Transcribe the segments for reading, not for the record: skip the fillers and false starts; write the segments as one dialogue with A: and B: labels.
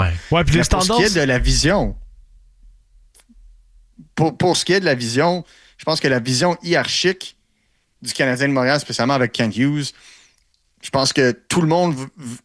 A: Ouais, puis les standards...
B: Pour ce qui est de la vision, pour ce qui est de la vision, je pense que la vision hiérarchique du Canadien de Montréal, spécialement avec Kent Hughes, je pense que tout le monde,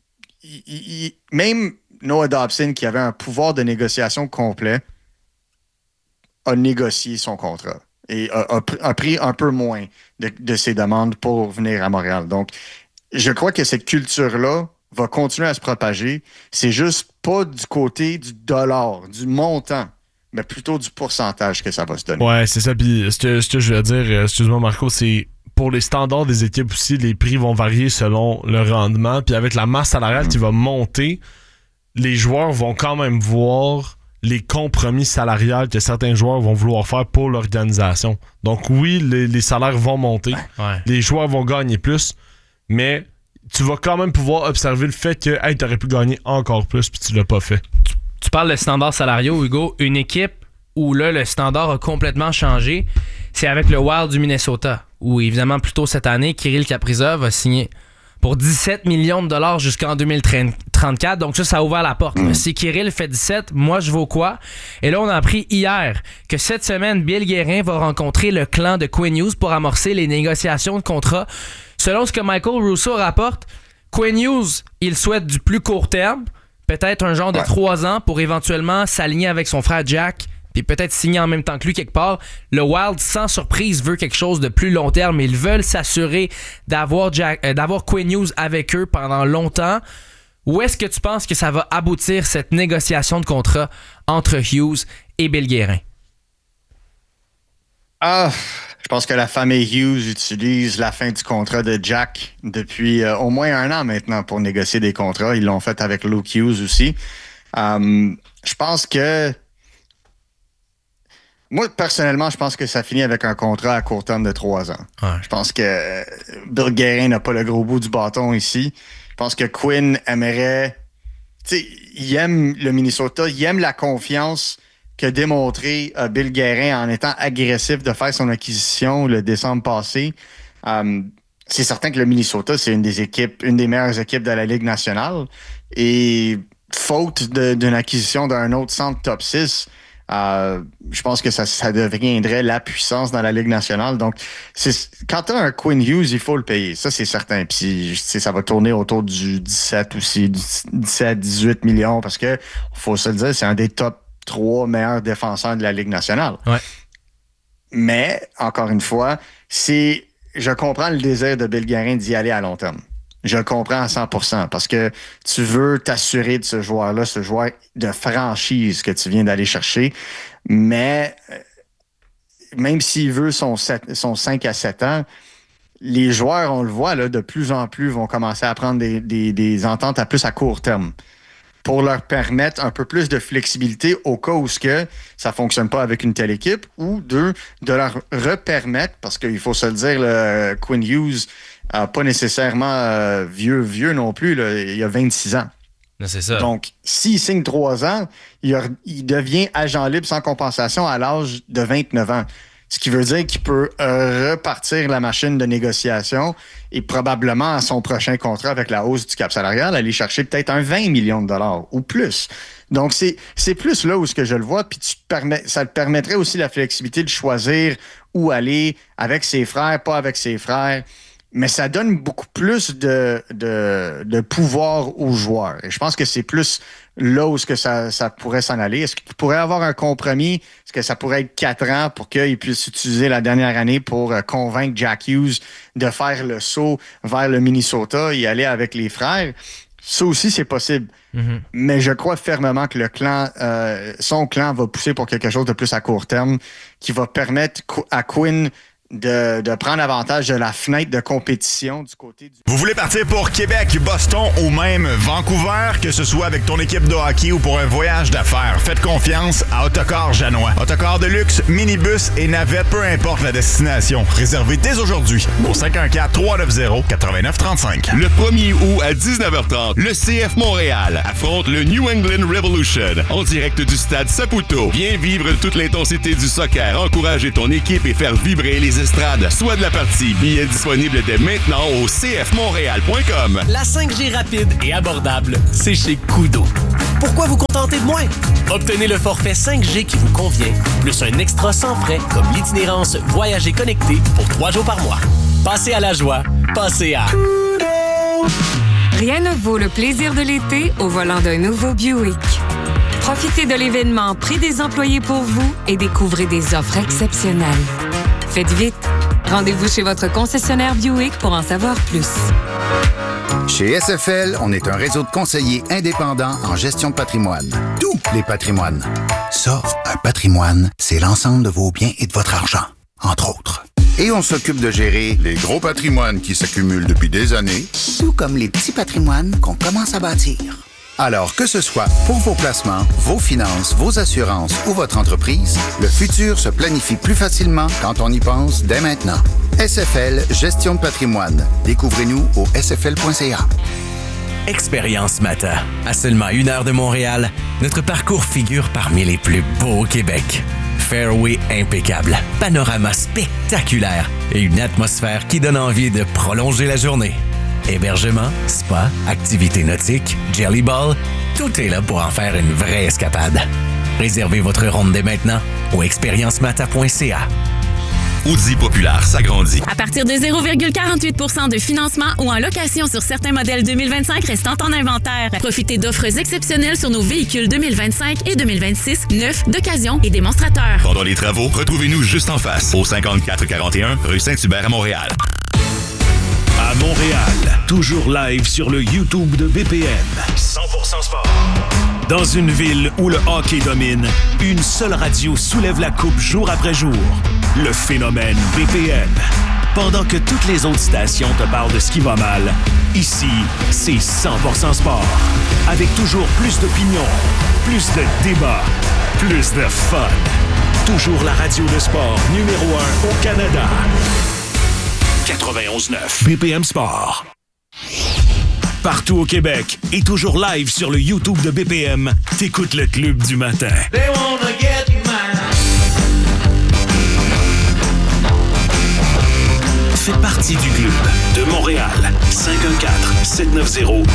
B: même Noah Dobson, qui avait un pouvoir de négociation complet, a négocié son contrat et a pris un peu moins de ses demandes pour venir à Montréal. Donc, je crois que cette culture-là va continuer à se propager. C'est juste pas du côté du dollar, du montant, mais plutôt du pourcentage que ça va se donner.
A: Ouais, c'est ça. Puis ce que je veux dire, excuse-moi Marco, c'est pour les standards des équipes aussi, les prix vont varier selon le rendement. Puis avec la masse salariale qui va monter, les joueurs vont quand même voir les compromis salariales que certains joueurs vont vouloir faire pour l'organisation. Donc oui, les salaires vont monter.
C: Ouais.
A: Les joueurs vont gagner plus, mais tu vas quand même pouvoir observer le fait que hey, t'aurais pu gagner encore plus puis tu l'as pas fait.
C: Tu parles de standards salariaux, Hugo. Une équipe où là, le standard a complètement changé, c'est avec le Wild du Minnesota, où évidemment, plus tôt cette année, Kirill Kaprizov a signé pour 17 millions de dollars jusqu'en 2034. Donc ça a ouvert la porte. Si Kirill fait 17, moi je vaux quoi? Et là, on a appris hier que cette semaine, Bill Guérin va rencontrer le clan de Quinn Hughes pour amorcer les négociations de contrat. Selon ce que Michael Russo rapporte, Quinn Hughes, il souhaite du plus court terme, peut-être un genre de 3 ans pour éventuellement s'aligner avec son frère Jack, puis peut-être signer en même temps que lui quelque part. Le Wild, sans surprise, veut quelque chose de plus long terme. Ils veulent s'assurer d'avoir Quinn Hughes avec eux pendant longtemps. Où est-ce que tu penses que ça va aboutir, cette négociation de contrat entre Hughes et Bill Guérin?
B: Je pense que la famille Hughes utilise la fin du contrat de Jack depuis au moins 1 an maintenant pour négocier des contrats. Ils l'ont fait avec Luke Hughes aussi. Je pense que moi, personnellement, je pense que ça finit avec un contrat à court terme de 3 ans.
C: Ouais.
B: Je pense que Bill Guérin n'a pas le gros bout du bâton ici. Je pense que Quinn aimerait... Tu sais, il aime le Minnesota, il aime la confiance qu'a démontré Bill Guérin en étant agressif de faire son acquisition le décembre passé. C'est certain que le Minnesota, c'est une des meilleures équipes de la Ligue nationale. Et faute d'une acquisition d'un autre centre top 6, je pense que ça deviendrait la puissance dans la Ligue nationale. Donc, quand tu as un Quinn Hughes, il faut le payer. Ça, c'est certain. Puis, ça va tourner autour du 17 aussi, 17-18 millions parce que, faut se le dire, c'est un des top 3 meilleurs défenseurs de la Ligue nationale.
C: Ouais.
B: Mais, encore une fois, je comprends le désir de Bill Guérin d'y aller à long terme. Je le comprends à 100% parce que tu veux t'assurer de ce joueur-là, ce joueur de franchise que tu viens d'aller chercher. Mais même s'il veut son 5 à 7 ans, les joueurs, on le voit, là, de plus en plus vont commencer à prendre des ententes à plus à court terme pour leur permettre un peu plus de flexibilité au cas où ça ne fonctionne pas avec une telle équipe ou de leur repermettre, parce qu'il faut se le dire, le Quinn Hughes pas nécessairement vieux non plus, là, il a 26 ans.
C: C'est ça.
B: Donc, s'il signe 3 ans, il devient agent libre sans compensation à l'âge de 29 ans. Ce qui veut dire qu'il peut repartir la machine de négociation et probablement à son prochain contrat avec la hausse du cap salarial, aller chercher peut-être un 20 millions de dollars ou plus. Donc, c'est plus là où ce que je le vois. Puis ça te permettrait aussi la flexibilité de choisir où aller avec ses frères, pas avec ses frères. Mais ça donne beaucoup plus de pouvoir aux joueurs. Et je pense que c'est plus là où ce que ça pourrait s'en aller. Est-ce qu'il pourrait avoir un compromis? Est-ce que ça pourrait être 4 ans pour qu'il puisse utiliser la dernière année pour convaincre Jack Hughes de faire le saut vers le Minnesota et aller avec les frères? Ça aussi, c'est possible. Mm-hmm. Mais je crois fermement que son clan va pousser pour quelque chose de plus à court terme qui va permettre à Quinn de prendre avantage de la fenêtre de compétition du côté du...
D: Vous voulez partir pour Québec, Boston ou même Vancouver, que ce soit avec ton équipe de hockey ou pour un voyage d'affaires, faites confiance à Autocar Janois. Autocar de luxe, minibus et navette, peu importe la destination. Réservez dès aujourd'hui au 514-390-8935.
E: Le 1er août à 19h30, le CF Montréal affronte le New England Revolution en direct du stade Saputo. Viens vivre toute l'intensité du soccer, encourager ton équipe et faire vibrer les estrades. Soit de la partie. Billets disponibles dès maintenant au cfmontréal.com.
F: La 5G rapide et abordable, c'est chez Koodo. Pourquoi vous contenter de moins? Obtenez le forfait 5G qui vous convient, plus un extra sans frais comme l'itinérance Voyager connecté pour 3 jours par mois. Passez à la joie, passez à...
G: Rien ne vaut le plaisir de l'été au volant d'un nouveau Buick. Profitez de l'événement Prix des employés pour vous et découvrez des offres exceptionnelles. Faites vite. Rendez-vous chez votre concessionnaire Buick pour en savoir plus.
H: Chez SFL, on est un réseau de conseillers indépendants en gestion de patrimoine. Tous les patrimoines. Ça, un patrimoine, c'est l'ensemble de vos biens et de votre argent, entre autres. Et on s'occupe de gérer les gros patrimoines qui s'accumulent depuis des années, tout comme les petits patrimoines qu'on commence à bâtir. Alors que ce soit pour vos placements, vos finances, vos assurances ou votre entreprise, le futur se planifie plus facilement quand on y pense dès maintenant. SFL Gestion de patrimoine. Découvrez-nous au sfl.ca.
F: Expérience Mata. À seulement 1 heure de Montréal, notre parcours figure parmi les plus beaux au Québec. Fairway impeccable, panorama spectaculaire et une atmosphère qui donne envie de prolonger la journée. Hébergement, spa, activités nautiques, jelly ball, tout est là pour en faire une vraie escapade. Réservez votre ronde dès maintenant au expériencemata.ca.
E: Audi Populaire s'agrandit.
I: À partir de 0,48% de financement ou en location sur certains modèles 2025 restant en inventaire. Profitez d'offres exceptionnelles sur nos véhicules 2025 et 2026, neufs, d'occasion et démonstrateurs.
E: Pendant les travaux, retrouvez-nous juste en face, au 5441 rue Saint-Hubert à Montréal.
J: À Montréal, toujours live sur le YouTube de BPM. 100% sport. Dans une ville où le hockey domine, une seule radio soulève la coupe jour après jour. Le phénomène BPM. Pendant que toutes les autres stations te parlent de ce qui va mal, ici, c'est 100% sport. Avec toujours plus d'opinions, plus de débats, plus de fun. Toujours la radio de sport numéro 1 au Canada. 91.9 BPM Sport. Partout au Québec et toujours live sur le YouTube de BPM, t'écoutes le Club du matin. Fais partie du club de Montréal. 514-790-0919.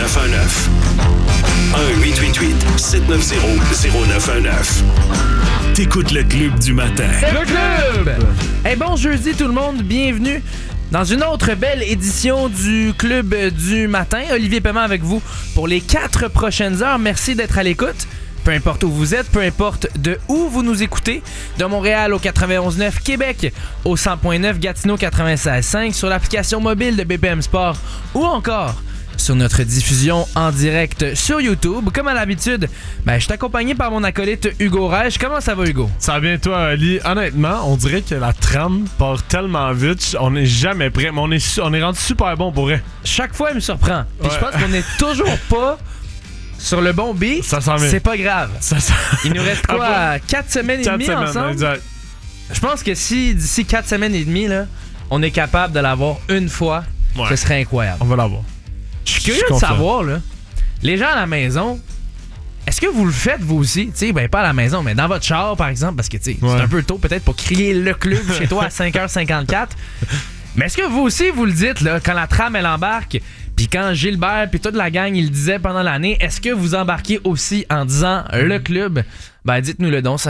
J: 1-888-790-0919. T'écoutes le Club du matin.
C: Le Club! Hey, bon jeudi tout le monde, bienvenue dans une autre belle édition du Club du matin. Olivier Paiement avec vous pour les 4 prochaines heures. Merci d'être à l'écoute. Peu importe où vous êtes, peu importe de où vous nous écoutez, de Montréal au 91.9, Québec au 100.9, Gatineau 96.5, sur l'application mobile de BPM Sport ou encore sur notre diffusion en direct sur YouTube. Comme à l'habitude, je suis accompagné par mon acolyte Hugo Reich. Comment ça va, Hugo?
A: Ça va bien, toi, Ali? Honnêtement, on dirait que la trame part tellement vite, on n'est jamais prêt, mais on est rendu super bon pour vrai.
C: Chaque fois, il me surprend. Puis je pense qu'on n'est toujours pas sur le bon beat.
A: Ça s'en vient.
C: C'est pas grave. Il nous reste quoi? 4 semaines et demie ensemble?
A: Exact.
C: Je pense que si d'ici 4 semaines et demie, là, on est capable de l'avoir une fois, ce serait incroyable.
A: On va l'avoir.
C: Je suis curieux de savoir, là, les gens à la maison, est-ce que vous le faites vous aussi? Tu sais, pas à la maison, mais dans votre char, par exemple, parce que c'est un peu tôt peut-être pour crier le club chez toi à 5h54. Mais est-ce que vous aussi, vous le dites, là, quand la trame, elle embarque, puis quand Gilbert puis toute la gang, il le disait pendant l'année, est-ce que vous embarquez aussi en disant le club? Dites-nous le don,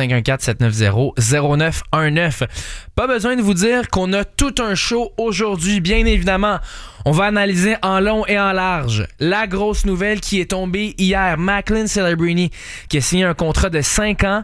C: 514-790-0919. Pas besoin de vous dire qu'on a tout un show aujourd'hui, bien évidemment. On va analyser en long et en large la grosse nouvelle qui est tombée hier. Macklin Celebrini qui a signé un contrat de 5 ans,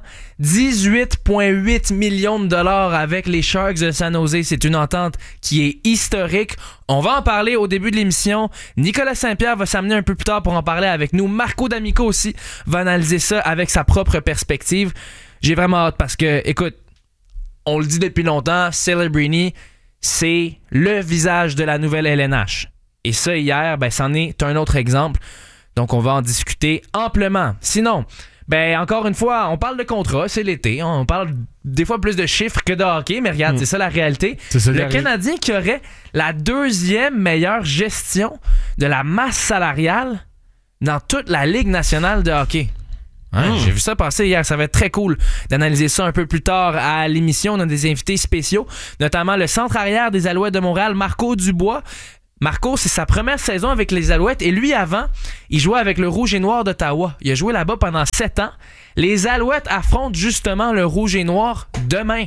C: 18,8 millions de dollars avec les Sharks de San Jose. C'est une entente qui est historique. On va en parler au début de l'émission. Nicolas Saint-Pierre va s'amener un peu plus tard pour en parler avec nous. Marco D'Amico aussi va analyser ça avec sa propre perspective. J'ai vraiment hâte parce que, écoute, on le dit depuis longtemps, Celebrini, c'est le visage de la nouvelle LNH. Et ça, hier, c'en est un autre exemple. Donc, on va en discuter amplement. Sinon, encore une fois, on parle de contrat, c'est l'été. On parle des fois plus de chiffres que de hockey, mais regarde, c'est ça la réalité. Le Canadien qui aurait la 2e meilleure gestion de la masse salariale dans toute la Ligue nationale de hockey. J'ai vu ça passer hier, ça va être très cool d'analyser ça un peu plus tard à l'émission. On a des invités spéciaux, notamment le centre arrière des Alouettes de Montréal, Marco Dubois. Marco, c'est sa première saison avec les Alouettes et lui, avant, il jouait avec le Rouge et Noir d'Ottawa. Il a joué là-bas pendant 7 ans. Les Alouettes affrontent justement le Rouge et Noir demain.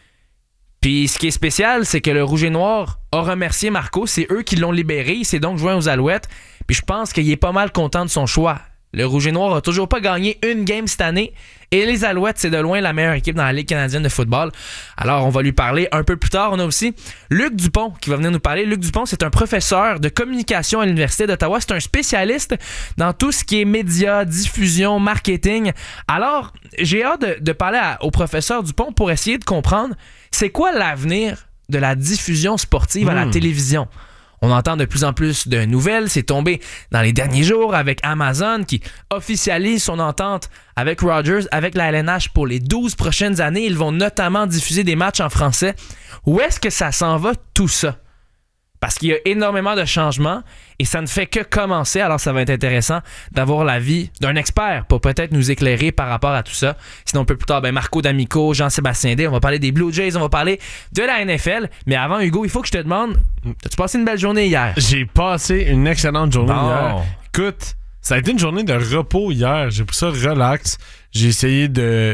C: Puis ce qui est spécial, c'est que le Rouge et Noir a remercié Marco. C'est eux qui l'ont libéré. Il s'est donc joint aux Alouettes. Puis je pense qu'il est pas mal content de son choix. Le Rouge et Noir a toujours pas gagné une game cette année. Et les Alouettes, c'est de loin la meilleure équipe dans la Ligue canadienne de football. Alors, on va lui parler un peu plus tard. On a aussi Luc Dupont qui va venir nous parler. Luc Dupont, c'est un professeur de communication à l'Université d'Ottawa. C'est un spécialiste dans tout ce qui est médias, diffusion, marketing. Alors, j'ai hâte de parler au professeur Dupont pour essayer de comprendre c'est quoi l'avenir de la diffusion sportive à la télévision. On entend de plus en plus de nouvelles. C'est tombé dans les derniers jours avec Amazon qui officialise son entente avec Rogers, avec la LNH pour les 12 prochaines années. Ils vont notamment diffuser des matchs en français. Où est-ce que ça s'en va tout ça? Parce qu'il y a énormément de changements et ça ne fait que commencer. Alors, ça va être intéressant d'avoir l'avis d'un expert pour peut-être nous éclairer par rapport à tout ça. Sinon, un peu plus tard, Marco D'Amico, Jean-Sébastien Day, on va parler des Blue Jays, on va parler de la NFL. Mais avant, Hugo, il faut que je te demande, as-tu passé une belle journée hier?
A: J'ai passé une excellente journée hier. Écoute, ça a été une journée de repos hier. J'ai pris ça relax. J'ai essayé de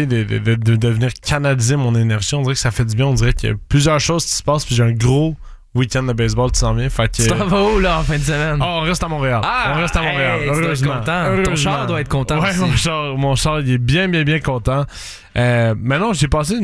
A: venir canaliser mon énergie. On dirait que ça fait du bien. On dirait qu'il y a plusieurs choses qui se passent. Puis j'ai un gros week-end de baseball qui s'en vient. Fait que...
C: Tu t'en vas où là en fin de semaine?
A: Oh, on reste à Montréal.
C: On reste à Montréal. Tu dois être content. Ton char doit être content
A: ouais,
C: aussi.
A: Mon char, il est bien content. Mais non, j'ai passé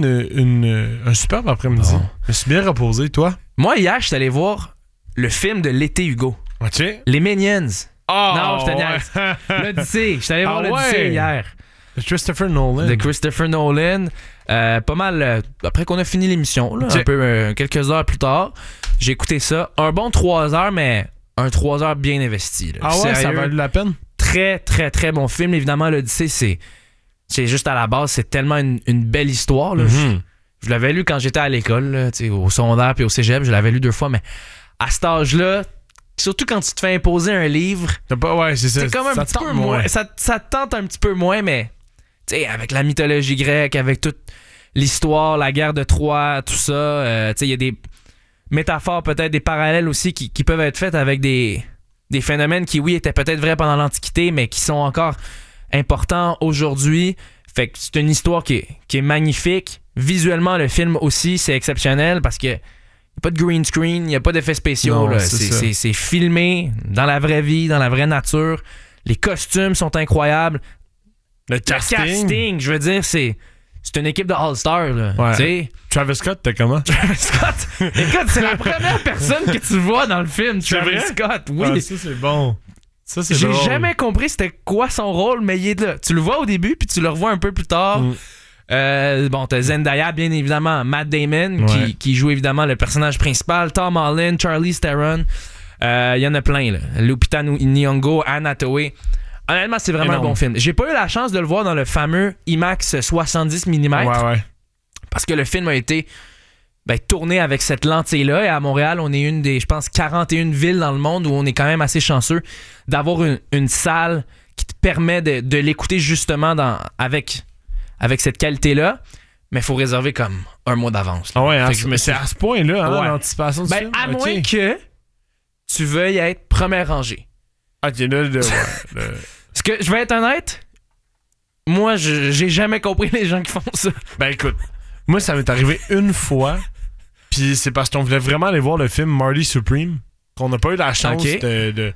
A: un superbe après-midi. Je me suis bien reposé. Toi?
C: Moi, hier, je suis allé voir le film de l'été, Hugo.
A: Okay.
C: Les Minions.
A: Oh,
C: non, je te niaise. L'Odyssée. Je suis allé voir l'Odyssée hier.
A: De Christopher Nolan.
C: De Christopher Nolan. Pas mal, après qu'on a fini l'émission, là, un peu quelques heures plus tard, j'ai écouté ça. Un bon 3 heures, mais un 3 heures bien investi. Là.
A: Ah ouais, sérieux, ça valait la peine?
C: Très, très, très bon film. Évidemment, l'Odyssée, c'est juste à la base, c'est tellement une belle histoire. Là.
A: Mm-hmm.
C: Je l'avais lu quand j'étais à l'école, là, au secondaire puis au cégep, je l'avais lu 2 fois, mais à cet âge-là, surtout quand tu te fais imposer un livre,
A: c'est
C: comme un petit peu moins. Ça te tente un petit peu moins, mais avec la mythologie grecque, avec toute l'histoire, la guerre de Troie, tout ça, il y a des métaphores, peut-être des parallèles aussi qui peuvent être faites avec des phénomènes qui, oui, étaient peut-être vrais pendant l'Antiquité, mais qui sont encore importants aujourd'hui. Fait que c'est une histoire qui est magnifique. Visuellement, le film aussi, c'est exceptionnel parce que y a pas de green screen, il n'y a pas d'effets spéciaux.
A: Non,
C: là. C'est filmé dans la vraie vie, dans la vraie nature. Les costumes sont incroyables. Le casting, je veux dire, c'est une équipe de All-Stars. Là,
A: ouais. Travis Scott, t'es comment?
C: Travis Scott? Écoute, c'est la première personne que tu vois dans le film, Travis Scott. Oui.
A: Ah, ça, c'est bon. Ça, c'est
C: J'ai
A: drôle.
C: jamais compris c'était quoi son rôle, mais il est là. Tu le vois au début, puis tu le revois un peu plus tard. T'as Zendaya, bien évidemment, Matt Damon, qui joue évidemment le personnage principal, Tom Holland, Charlize Theron. Il y en a plein, là. Lupita Nyong'o, Anne Hathaway. Honnêtement, c'est vraiment un bon film. J'ai pas eu la chance de le voir dans le fameux IMAX 70 mm.
A: Ouais.
C: Parce que le film a été tourné avec cette lentille-là. Et à Montréal, on est une des, je pense, 41 villes dans le monde où on est quand même assez chanceux d'avoir une salle qui te permet de l'écouter justement avec cette qualité-là. Mais il faut réserver comme un mois d'avance.
A: Ah ouais, c'est à ce point-là, l'anticipation du film.
C: À moins que tu veuilles être première rangée.
A: Ok, là,
C: Parce que, je vais être honnête, moi, j'ai jamais compris les gens qui font ça.
A: Ben écoute, moi, ça m'est arrivé une fois, puis c'est parce qu'on voulait vraiment aller voir le film Marty Supreme, qu'on n'a pas eu la chance de...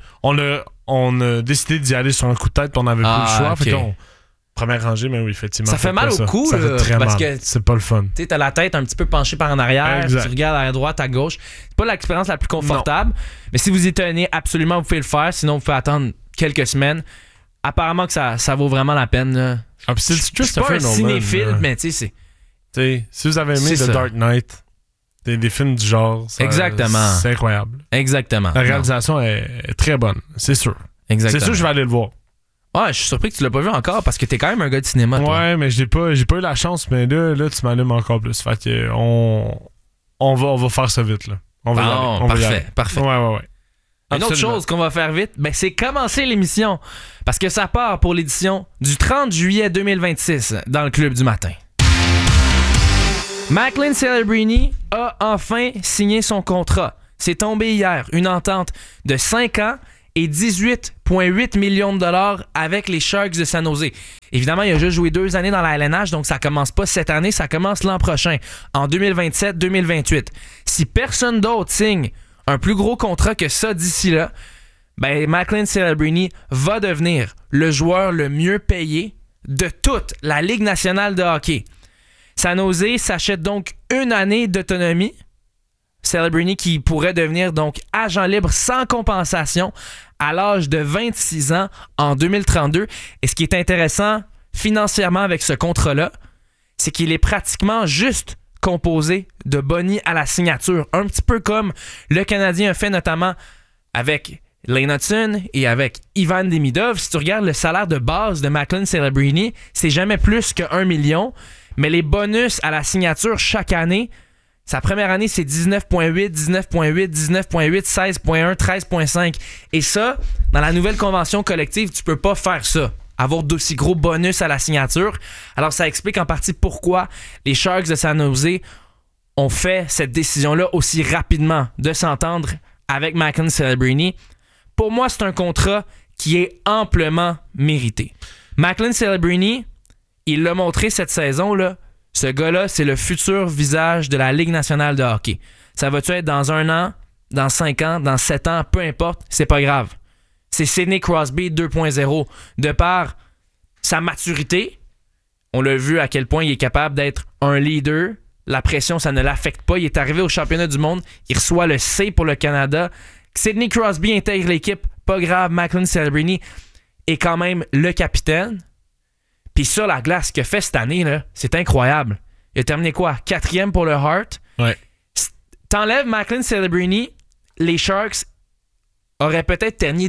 A: On a décidé d'y aller sur un coup de tête, puis on n'avait plus le choix. Fait qu'on... Première rangée, mais oui, effectivement.
C: Ça fait mal au cou,
A: ça fait très
C: parce
A: mal.
C: Que
A: c'est pas le fun.
C: Tu sais, t'as la tête un petit peu penchée par en arrière, tu regardes à droite, à gauche. C'est pas l'expérience la plus confortable, mais si vous y tenez, absolument, vous pouvez le faire. Sinon, vous pouvez attendre quelques semaines. Apparemment que ça vaut vraiment la peine. Là.
A: Ah, je suis pas
C: un cinéphile, mais tu sais,
A: c'est... si vous avez aimé The Dark Knight, des films du genre,
C: exactement.
A: C'est incroyable.
C: Exactement.
A: La réalisation est très bonne, c'est sûr.
C: Exactement.
A: C'est sûr que je vais aller le voir.
C: Ouais, je suis surpris que tu l'as pas vu encore parce que t'es quand même un gars de cinéma.
A: Ouais,
C: toi.
A: mais j'ai pas eu la chance, mais là tu m'allumes encore plus. Fait que on va faire ça vite là. On va y aller.
C: Parfait.
A: Ouais.
C: Une autre chose qu'on va faire vite, c'est commencer l'émission. Parce que ça part pour l'édition du 30 juillet 2026 dans le Club du matin. Macklin Celebrini a enfin signé son contrat. C'est tombé hier. Une entente de 5 ans et 18,8 millions de dollars avec les Sharks de San Jose. Évidemment, il a juste joué 2 années dans la LNH, donc ça commence pas cette année, ça commence l'an prochain, en 2027-2028. Si personne d'autre signe un plus gros contrat que ça d'ici là, ben Macklin Celebrini va devenir le joueur le mieux payé de toute la Ligue nationale de hockey. San Jose s'achète donc 1 année d'autonomie. Celebrini qui pourrait devenir donc agent libre sans compensation à l'âge de 26 ans en 2032. Et ce qui est intéressant financièrement avec ce contrat-là, c'est qu'il est pratiquement juste composé de bonnies à la signature. Un petit peu comme le Canadien a fait notamment avec Lane Hutson et avec Ivan Demidov. Si tu regardes le salaire de base de Macklin Celebrini, c'est jamais plus que 1 million. Mais les bonus à la signature chaque année, sa première année, c'est 19,8, 19,8, 19,8, 16,1, 13,5. Et ça, dans la nouvelle convention collective, tu peux pas faire ça. Avoir d'aussi gros bonus à la signature. Alors, ça explique en partie pourquoi les Sharks de San Jose ont fait cette décision-là aussi rapidement de s'entendre avec Macklin Celebrini. Pour moi, c'est un contrat qui est amplement mérité. Macklin Celebrini, il l'a montré cette saison-là. Ce gars-là, c'est le futur visage de la Ligue nationale de hockey. Ça va-tu être dans 1 an, dans 5 ans, dans 7 ans, peu importe, c'est pas grave. C'est Sidney Crosby 2.0. De par sa maturité, on l'a vu à quel point il est capable d'être un leader. La pression, ça ne l'affecte pas. Il est arrivé au championnat du monde, il reçoit le C pour le Canada. Sidney Crosby intègre l'équipe, pas grave, Macklin Celebrini est quand même le capitaine. Puis ça, la glace qu'il a fait cette année, là, c'est incroyable. Il a terminé quoi? 4e pour le Hart.
A: Ouais.
C: T'enlèves Macklin Celebrini, les Sharks auraient peut-être terminé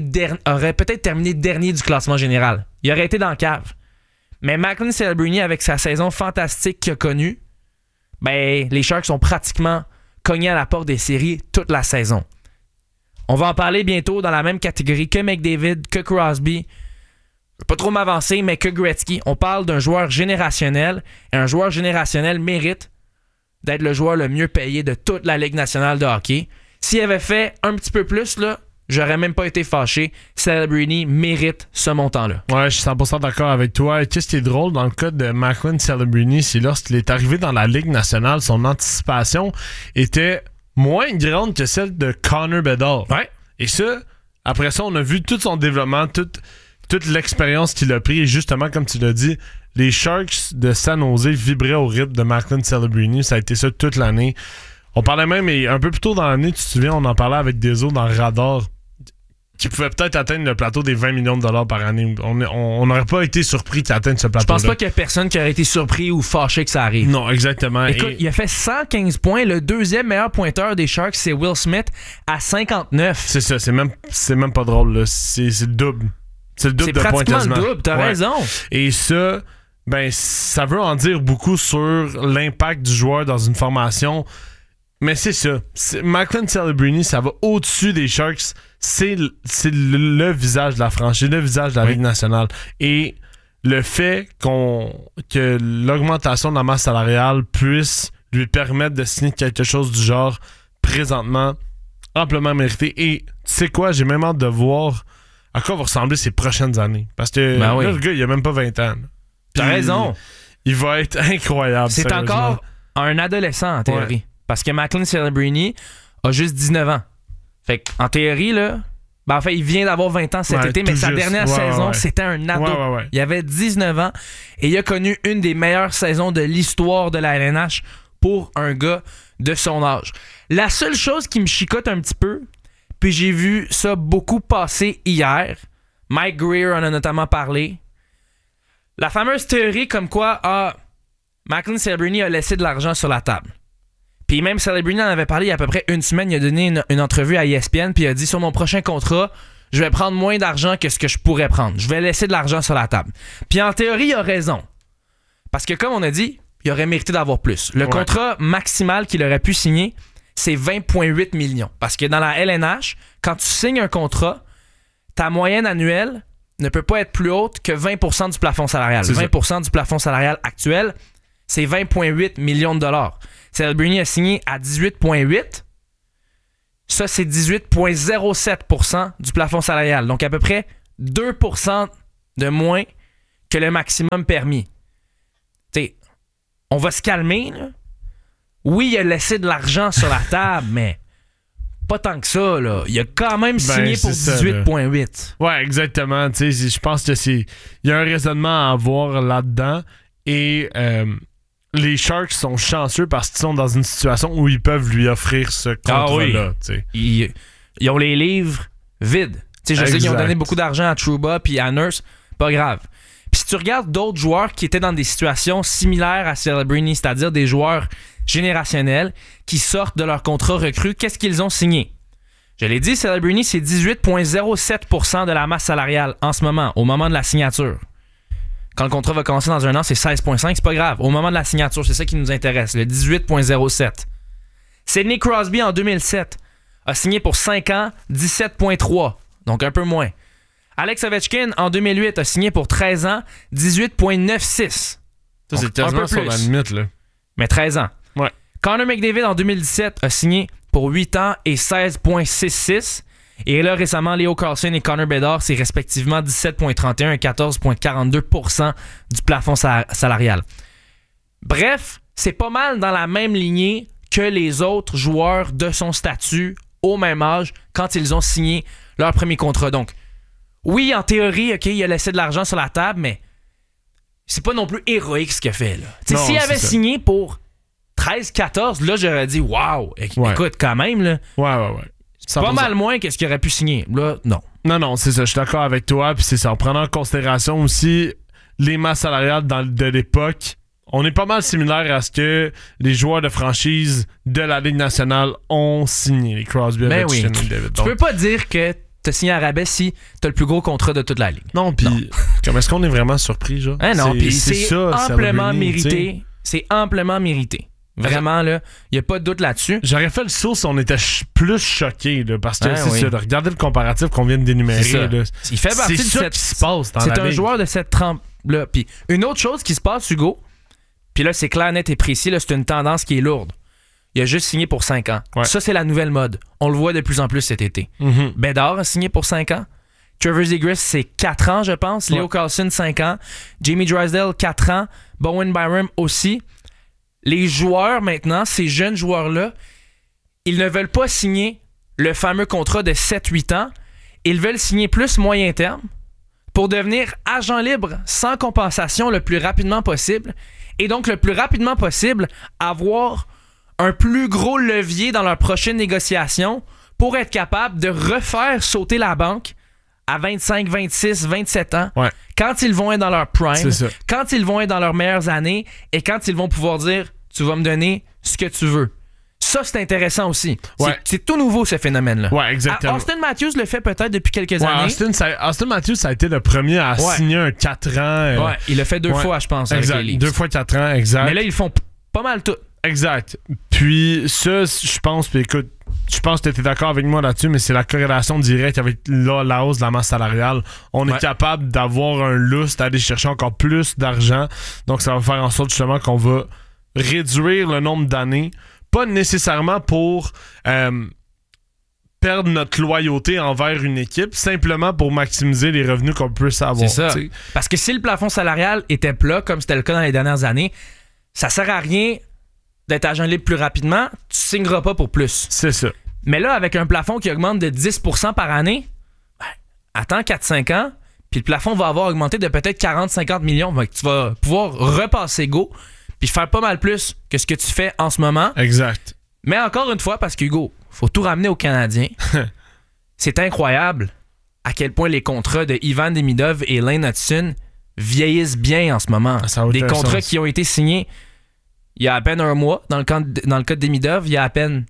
C: dernier du classement général. Il aurait été dans le cave. Mais Macklin Celebrini, avec sa saison fantastique qu'il a connue, ben, les Sharks ont pratiquement cogné à la porte des séries toute la saison. On va en parler bientôt dans la même catégorie que McDavid, que Crosby. Je ne vais pas trop m'avancer, mais que Gretzky. On parle d'un joueur générationnel. Et un joueur générationnel mérite d'être le joueur le mieux payé de toute la Ligue nationale de hockey. S'il avait fait un petit peu plus, là, j'aurais même pas été fâché. Celebrini mérite ce montant-là.
A: Ouais, je suis 100% d'accord avec toi. Et qu'est-ce qui est drôle dans le cas de Macklin Celebrini, c'est lorsqu'il est arrivé dans la Ligue nationale, son anticipation était moins grande que celle de Connor Bedard.
C: Ouais.
A: Et ça, après ça, on a vu tout son développement, toute l'expérience qu'il a pris. Et justement, comme tu l'as dit, les Sharks de San Jose vibraient au rythme de Macklin Celebrini. Ça a été ça toute l'année. On parlait même, et un peu plus tôt dans l'année, tu te souviens, on en parlait avec Deso dans Radar, qui pouvait peut-être atteindre le plateau des 20 millions de dollars par année. On n'aurait pas été surpris qu'il atteigne ce plateau-là.
C: Je pense pas qu'il y a personne qui aurait été surpris ou fâché que ça arrive.
A: Non, exactement.
C: Écoute, il a fait 115 points. Le 2e meilleur pointeur des Sharks, c'est Will Smith à 59.
A: C'est ça, c'est même pas drôle, là. C'est le double. C'est le double de points quasiment.
C: C'est pratiquement le double, t'as raison.
A: Et ça, ben, ça veut en dire beaucoup sur l'impact du joueur dans une formation. Mais c'est ça. Macklin Celebrini, ça va au-dessus des Sharks. C'est le visage de la franchise, le visage de la Ligue nationale. Et le fait que l'augmentation de la masse salariale puisse lui permettre de signer quelque chose du genre présentement, amplement mérité. Et tu sais quoi, j'ai même hâte de voir à quoi vont ressembler ces prochaines années. Parce que là, le gars, il a même pas 20 ans.
C: T'as raison.
A: Il va être incroyable.
C: C'est encore un adolescent, en théorie. Ouais. Parce que Macklin Celebrini a juste 19 ans. Fait qu'en théorie, là, ben en fait, il vient d'avoir 20 ans cet été, mais sa dernière saison, c'était un ado.
A: Ouais.
C: Il avait 19 ans et il a connu une des meilleures saisons de l'histoire de la LNH pour un gars de son âge. La seule chose qui me chicote un petit peu, puis j'ai vu ça beaucoup passer hier, Mike Greer en a notamment parlé, la fameuse théorie comme quoi Macklin Celebrini a laissé de l'argent sur la table. Puis même Celebrini en avait parlé il y a à peu près une semaine. Il a donné une entrevue à ESPN. Puis il a dit, sur mon prochain contrat, je vais prendre moins d'argent que ce que je pourrais prendre. Je vais laisser de l'argent sur la table. Puis en théorie, il a raison. Parce que comme on a dit, il aurait mérité d'avoir plus. Le contrat maximal qu'il aurait pu signer, c'est 20,8 millions. Parce que dans la LNH, quand tu signes un contrat, ta moyenne annuelle ne peut pas être plus haute que 20% du plafond salarial. 20% du plafond salarial actuel, c'est 20,8 millions de dollars. Celebrini a signé à 18,8. Ça, c'est 18,07% du plafond salarial. Donc, à peu près 2% de moins que le maximum permis. T'sais, on va se calmer, là. Oui, il a laissé de l'argent sur la table, mais pas tant que ça, là. Il a quand même signé pour 18,8.
A: Ouais, exactement. Je pense que il y a un raisonnement à avoir là-dedans. Et les Sharks sont chanceux parce qu'ils sont dans une situation où ils peuvent lui offrir ce contrat-là.
C: Ils ont les livres vides. Je sais qu'ils ont donné beaucoup d'argent à Trouba puis à Nurse. Pas grave. Puis si tu regardes d'autres joueurs qui étaient dans des situations similaires à Celebrini, c'est-à-dire des joueurs générationnels qui sortent de leur contrat recru, qu'est-ce qu'ils ont signé? Je l'ai dit, Celebrini, c'est 18,07% de la masse salariale en ce moment, au moment de la signature. Quand le contrat va commencer dans un an, c'est 16,5, c'est pas grave. Au moment de la signature, c'est ça qui nous intéresse, le 18,07. Sidney Crosby, en 2007, a signé pour 5 ans, 17,3, donc un peu moins. Alex Ovechkin, en 2008, a signé pour 13 ans, 18,96.
A: Ça, c'est quasiment sur la limite, là.
C: Mais 13 ans.
A: Ouais.
C: Connor McDavid, en 2017, a signé pour 8 ans et 16,66. Et là, récemment, Leo Carlson et Connor Bedard, c'est respectivement 17,31 et 14,42% du plafond salarial. Bref, c'est pas mal dans la même lignée que les autres joueurs de son statut au même âge quand ils ont signé leur premier contrat. Donc, oui, en théorie, OK, il a laissé de l'argent sur la table, mais c'est pas non plus héroïque ce qu'il a fait, là. S'il avait signé pour 13-14, là, j'aurais dit, waouh, écoute, quand même, là.
A: Ouais.
C: C'est pas mal moins que ce qu'il aurait pu signer. Là, non.
A: Non, c'est ça. Je suis d'accord avec toi. Puis c'est ça. En prenant en considération aussi les masses salariales de l'époque, on est pas mal similaire à ce que les joueurs de franchise de la Ligue nationale ont signé. Les Crosby, Ovechkin, David.
C: Tu peux pas dire que t'as signé à rabais si t'as le plus gros contrat de toute la Ligue.
A: Non, puis est-ce qu'on est vraiment surpris, genre?
C: Non, puis c'est amplement mérité. C'est amplement mérité. Vraiment, là, il n'y a pas de doute là-dessus.
A: J'aurais fait le saut si on était plus choqués, là, parce que c'est ça, de regarder le comparatif qu'on vient d'énumérer. Là,
C: il fait partie de
A: ça qui se passe dans la
C: C'est un
A: ligue.
C: joueur de cette trempe-là. Puis une autre chose qui se passe, Hugo, puis là, c'est clair, net et précis, là, c'est une tendance qui est lourde. Il a juste signé pour 5 ans. Ouais. Ça, c'est la nouvelle mode. On le voit de plus en plus cet été. Bedard a signé pour 5 ans. Trevor Zegras, c'est 4 ans, je pense. Leo Carlson, 5 ans. Jamie Drysdale, 4 ans. Bowen Byram aussi. Les joueurs, maintenant, ces jeunes joueurs-là, ils ne veulent pas signer le fameux contrat de 7-8 ans. Ils veulent signer plus moyen terme pour devenir agent libre sans compensation le plus rapidement possible. Et donc, le plus rapidement possible, avoir un plus gros levier dans leur prochaine négociation pour être capable de refaire sauter la banque à 25, 26, 27 ans, quand ils vont être dans leur prime, quand ils vont être dans leurs meilleures années et quand ils vont pouvoir dire « tu vas me donner ce que tu veux ». Ça, c'est intéressant aussi. C'est tout nouveau, ce phénomène-là.
A: Ouais, exactement.
C: Austin Matthews le fait peut-être depuis quelques années.
A: Austin Matthews, ça a été le premier à signer un 4 ans.
C: Il l'a fait 2 fois, je pense.
A: Exact.
C: Avec les Leafs.
A: 2 fois 4 ans, exact.
C: Mais là, ils font pas mal tout.
A: Exact. Puis ça, je pense, puis écoute, je pense que tu étais d'accord avec moi là-dessus, mais c'est la corrélation directe avec la hausse de la masse salariale. On est capable d'avoir un lustre, d'aller chercher encore plus d'argent. Donc, ça va faire en sorte justement qu'on va réduire le nombre d'années. Pas nécessairement pour perdre notre loyauté envers une équipe, simplement pour maximiser les revenus qu'on peut avoir.
C: C'est ça. Parce que si le plafond salarial était plat, comme c'était le cas dans les dernières années, ça sert à rien d'être agent libre plus rapidement, tu signeras pas pour plus.
A: C'est ça.
C: Mais là, avec un plafond qui augmente de 10% par année, attends 4-5 ans, puis le plafond va avoir augmenté de peut-être 40-50 millions. Donc, tu vas pouvoir repasser go, puis faire pas mal plus que ce que tu fais en ce moment.
A: Exact.
C: Mais encore une fois, parce qu'Hugo, faut tout ramener aux Canadiens. C'est incroyable à quel point les contrats de Ivan Demidov et Lane Hutson vieillissent bien en ce moment. Des contrats qui ont été signés il y a à peine 1 mois dans le cas de Demidov, il y a à peine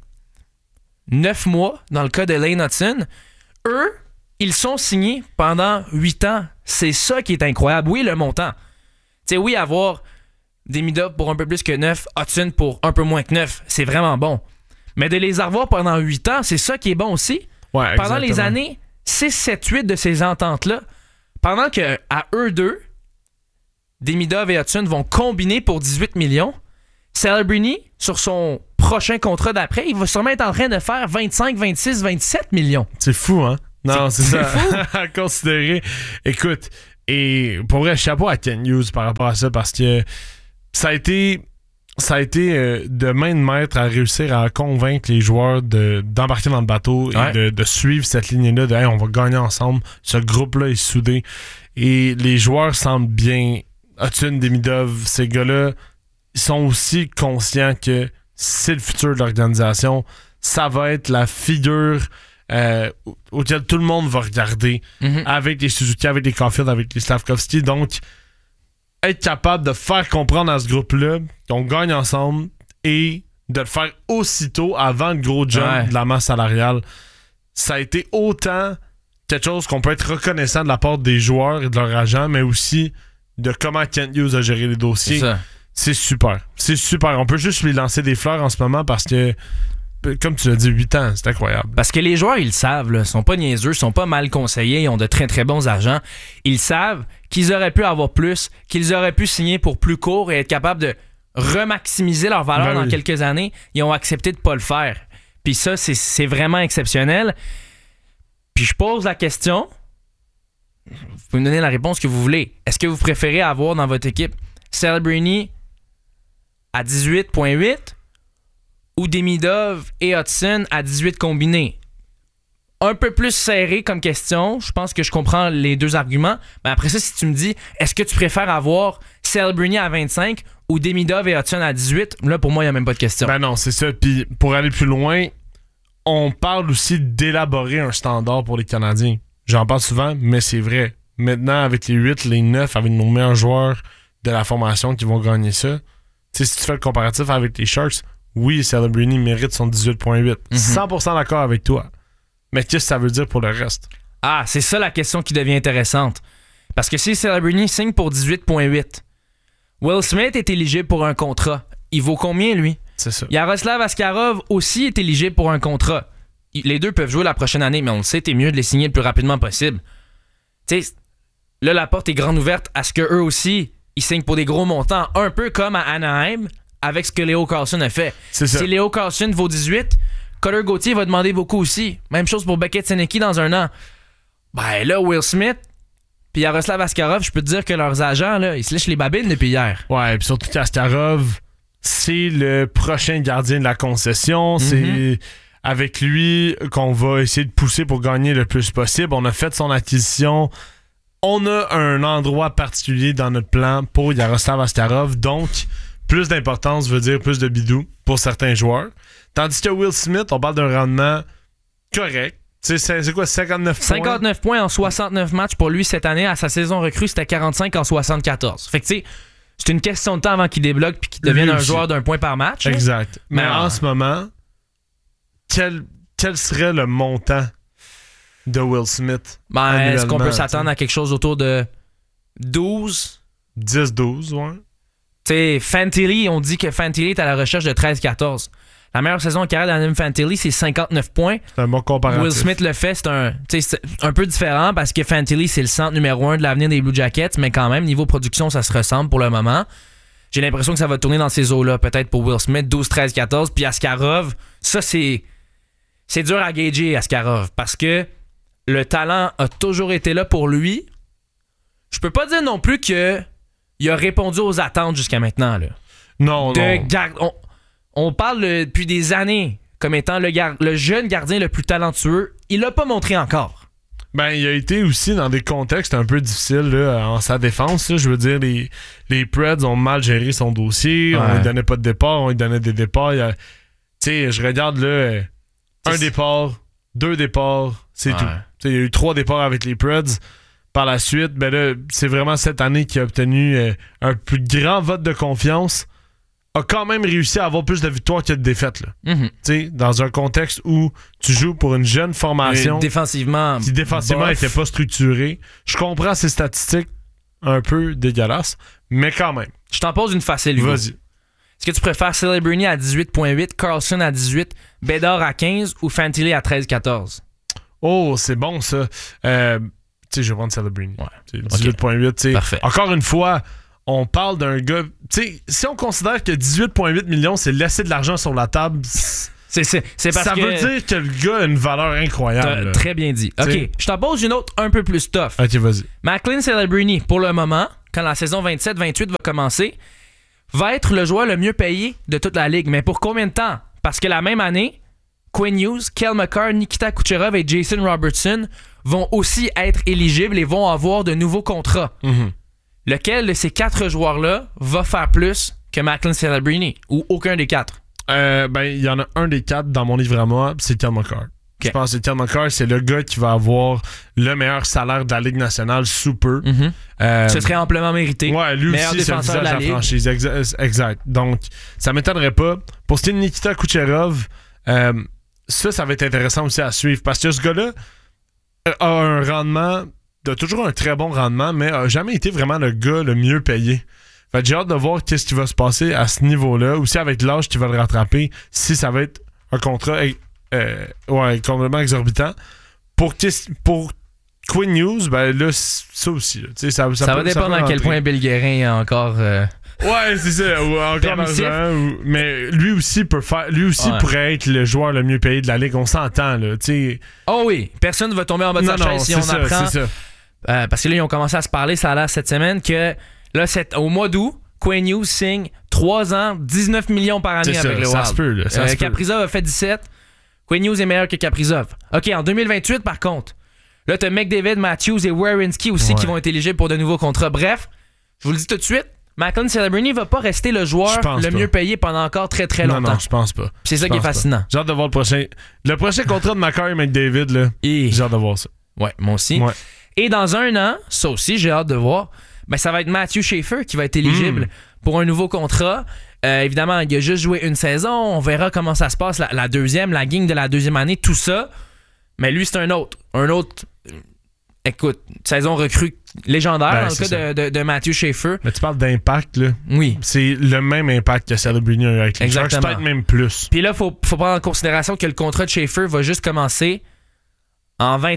C: 9 mois dans le cas de Lane Hutson. Eux, ils sont signés pendant 8 ans. C'est ça qui est incroyable. Oui, le montant. Tu sais, oui, avoir Demidov pour un peu plus que 9, Hutson pour un peu moins que 9, c'est vraiment bon. Mais de les avoir pendant 8 ans, c'est ça qui est bon aussi.
A: Ouais,
C: pendant les années 6, 7, 8 de ces ententes-là, pendant qu'à eux deux, Demidov et Hutson vont combiner pour 18 millions, Celebrini, sur son prochain contrat d'après, il va sûrement être en train de faire 25, 26, 27 millions.
A: C'est fou, hein? Non, c'est ça. À considérer. Écoute, et pour vrai, chapeau à Kent Hughes par rapport à ça, parce que ça a été de main de maître à réussir à convaincre les joueurs d'embarquer dans le bateau et de suivre cette ligne-là de hey, on va gagner ensemble. Ce groupe-là est soudé. Et les joueurs semblent bien. Hudson, Demidov, ces gars-là, ils sont aussi conscients que c'est le futur de l'organisation. Ça va être la figure auquel tout le monde va regarder avec les Suzuki, avec les Caulfield, avec les Slavkovski. Donc, être capable de faire comprendre à ce groupe-là qu'on gagne ensemble et de le faire aussitôt avant le gros jump de la masse salariale, ça a été autant quelque chose qu'on peut être reconnaissant de la part des joueurs et de leurs agents, mais aussi de comment Kent Hughes a géré les dossiers. C'est super. C'est super. On peut juste lui lancer des fleurs en ce moment parce que, comme tu l'as dit, 8 ans, c'est incroyable.
C: Parce que les joueurs, ils le savent, là, sont pas niaiseux, sont pas mal conseillés, ils ont de très très bons agents. Ils savent qu'ils auraient pu avoir plus, qu'ils auraient pu signer pour plus court et être capables de remaximiser leur valeur dans quelques années. Ils ont accepté de pas le faire. Puis ça, c'est vraiment exceptionnel. Puis je pose la question, vous pouvez me donner la réponse que vous voulez. Est-ce que vous préférez avoir dans votre équipe Celebrini à 18.8 ou Demidov et Hudson à 18 combinés? Un peu plus serré comme question. Je pense que je comprends les deux arguments. Mais après ça, si tu me dis, est-ce que tu préfères avoir Celebrini à 25 ou Demidov et Hudson à 18? Là, pour moi, il n'y a même pas de question.
A: Ben non, c'est ça. Puis pour aller plus loin, on parle aussi d'élaborer un standard pour les Canadiens. J'en parle souvent, mais c'est vrai. Maintenant, avec les 8, les 9, avec nos meilleurs joueurs de la formation qui vont gagner ça, tu sais, si tu fais le comparatif avec les Sharks, oui, Celebrini mérite son 18.8. 100% d'accord avec toi. Mais qu'est-ce que ça veut dire pour le reste?
C: Ah, c'est ça la question qui devient intéressante. Parce que si Celebrini signe pour 18.8, Will Smith est éligible pour un contrat. Il vaut combien, lui?
A: C'est ça.
C: Yaroslav Askarov aussi est éligible pour un contrat. Les deux peuvent jouer la prochaine année, mais on le sait, t'es mieux de les signer le plus rapidement possible. Tu sais, là, la porte est grande ouverte à ce qu'eux aussi, ils signent pour des gros montants, un peu comme à Anaheim, avec ce que Leo Carlson a fait.
A: C'est ça.
C: Si Leo Carlson vaut 18, Cutter Gauthier va demander beaucoup aussi. Même chose pour Beckett Senecki dans un an. Ben là, Will Smith puis Yaroslav Askarov, je peux te dire que leurs agents, là, ils se lèchent les babines depuis hier.
A: Ouais, puis surtout qu'Askarov, c'est le prochain gardien de la concession. C'est avec lui qu'on va essayer de pousser pour gagner le plus possible. On a fait son acquisition. On a un endroit particulier dans notre plan pour Yaroslav Askarov. Donc, plus d'importance veut dire plus de bidou pour certains joueurs. Tandis que Will Smith, on parle d'un rendement correct. C'est quoi, 59 points?
C: 59 points en 69 matchs pour lui cette année. À sa saison recrue, c'était 45 en 74. Fait que tu sais, c'est une question de temps avant qu'il débloque puis qu'il devienne un joueur d'un point par match.
A: Exact. Mais en ce moment, quel serait le montant de Will Smith?
C: Ben, est-ce qu'on peut s'attendre à quelque chose autour de 12?
A: 10-12, ouais.
C: Tu sais, Fantilli, on dit que Fantilli est à la recherche de 13-14. La meilleure saison en carrière d'Adam Fantilli, c'est 59 points.
A: C'est un bon comparatif.
C: Will Smith le fait, c'est un peu différent parce que Fantilli, c'est le centre numéro 1 de l'avenir des Blue Jackets, mais quand même, niveau production, ça se ressemble pour le moment. J'ai l'impression que ça va tourner dans ces eaux-là, peut-être pour Will Smith, 12, 13, 14. Puis Askarov, ça, c'est dur à gager, Askarov, parce que le talent a toujours été là pour lui. Je peux pas dire non plus qu'il a répondu aux attentes jusqu'à maintenant. Là.
A: Non.
C: On parle depuis des années comme étant le jeune gardien le plus talentueux. Il l'a pas montré encore.
A: Ben, il a été aussi dans des contextes un peu difficiles là, en sa défense. Là. Je veux dire, les Preds ont mal géré son dossier. On lui donnait pas de départ, on lui donnait des départs. Tu sais, je regarde là, un départ, 2 départs, c'est tout. Il y a eu 3 départs avec les Preds. Par la suite, ben là, c'est vraiment cette année qu'il a obtenu un plus grand vote de confiance. A quand même réussi à avoir plus de victoires que de défaites. Là. Dans un contexte où tu joues pour une jeune formation qui défensivement n'était pas structurée. Je comprends ces statistiques un peu dégueulasses, mais quand même.
C: Je t'en pose une facile, Hugo.
A: Vas-y.
C: Est-ce que tu préfères Celebrini à 18.8, Carlson à 18, Bédard à 15 ou Fantilli à 13-14?
A: Oh, c'est bon ça. Je vais prendre Celebrini.
C: Ouais.
A: 18.8.
C: Parfait.
A: Encore une fois, on parle d'un gars... Tu sais, si on considère que 18,8 millions, c'est laisser de l'argent sur la table...
C: C'est parce
A: ça
C: que...
A: veut dire que le gars a une valeur incroyable.
C: Très bien dit. OK, je t'en pose une autre un peu plus tough.
A: OK, vas-y.
C: Macklin Celebrini, pour le moment, quand la saison 27-28 va commencer, va être le joueur le mieux payé de toute la ligue. Mais pour combien de temps? Parce que la même année, Quinn Hughes, Cale Makar, Nikita Kucherov et Jason Robertson vont aussi être éligibles et vont avoir de nouveaux contrats.
A: Mm-hmm.
C: Lequel de ces 4 joueurs-là va faire plus que Macklin Celebrini? Ou aucun des 4?
A: Il y en a un des 4 dans mon livre à moi, c'est Cale Makar. Okay. Je pense que Cale Makar, c'est le gars qui va avoir le meilleur salaire de la Ligue nationale sous peu.
C: Mm-hmm. Ce serait amplement mérité.
A: Ouais, lui
C: meilleur
A: aussi, c'est le
C: défenseur
A: visage de la franchise. Exact. Donc, ça m'étonnerait pas. Pour ce qui est de Nikita Kucherov, ça va être intéressant aussi à suivre parce que ce gars-là a un rendement, a toujours un très bon rendement, mais a jamais été vraiment le gars le mieux payé. Fait que j'ai hâte de voir qu'est-ce qui va se passer à ce niveau-là. Aussi avec l'âge qui va le rattraper, si ça va être un contrat complètement exorbitant. Pour Quinn Hughes, ben là, ça aussi. Là. Ça va
C: dépendre à quel point Bill Guérin a encore...
A: Ouais, c'est ça. Ou encore d'argent. Mais lui aussi pourrait être le joueur le mieux payé de la Ligue. On s'entend, là. T'sais.
C: Oh oui, personne ne va tomber en bas de sa chaise si on apprend.
A: C'est
C: ça. Parce que là, ils ont commencé à se parler, ça a l'air cette semaine, que là, au mois d'août, Quinn Hughes signe 3 ans, 19 millions par année avec le Wild.
A: Ça se peut, là.
C: Kaprizov a fait 17. Quinn Hughes est meilleur que Kaprizov. OK, en 2028, par contre, là, t'as McDavid, Matthews et Werenski aussi qui vont être éligibles pour de nouveaux contrats. Bref, je vous le dis tout de suite, Macklin Celebrini va pas rester le joueur le mieux payé pendant encore très très longtemps.
A: Non, je pense pas.
C: C'est ça qui est fascinant.
A: J'ai hâte de voir le prochain contrat de Makar et McDavid, là. J'ai hâte de voir ça.
C: Ouais, moi aussi. Ouais. Et dans 1 an, ça aussi, j'ai hâte de voir, ben, ça va être Matthew Schaefer qui va être éligible pour un nouveau contrat. Évidemment, il a juste joué une saison. On verra comment ça se passe, la deuxième, la gang de la deuxième année, tout ça. Mais lui, c'est un autre. Écoute, saison recrue légendaire dans le cas de Matthew Schaefer.
A: Mais tu parles d'impact, là.
C: Oui.
A: C'est le même impact que Celebrini a eu avec les Sharks, peut-être même plus.
C: Puis là, faut prendre en considération que le contrat de Schaefer va juste commencer en 28-29.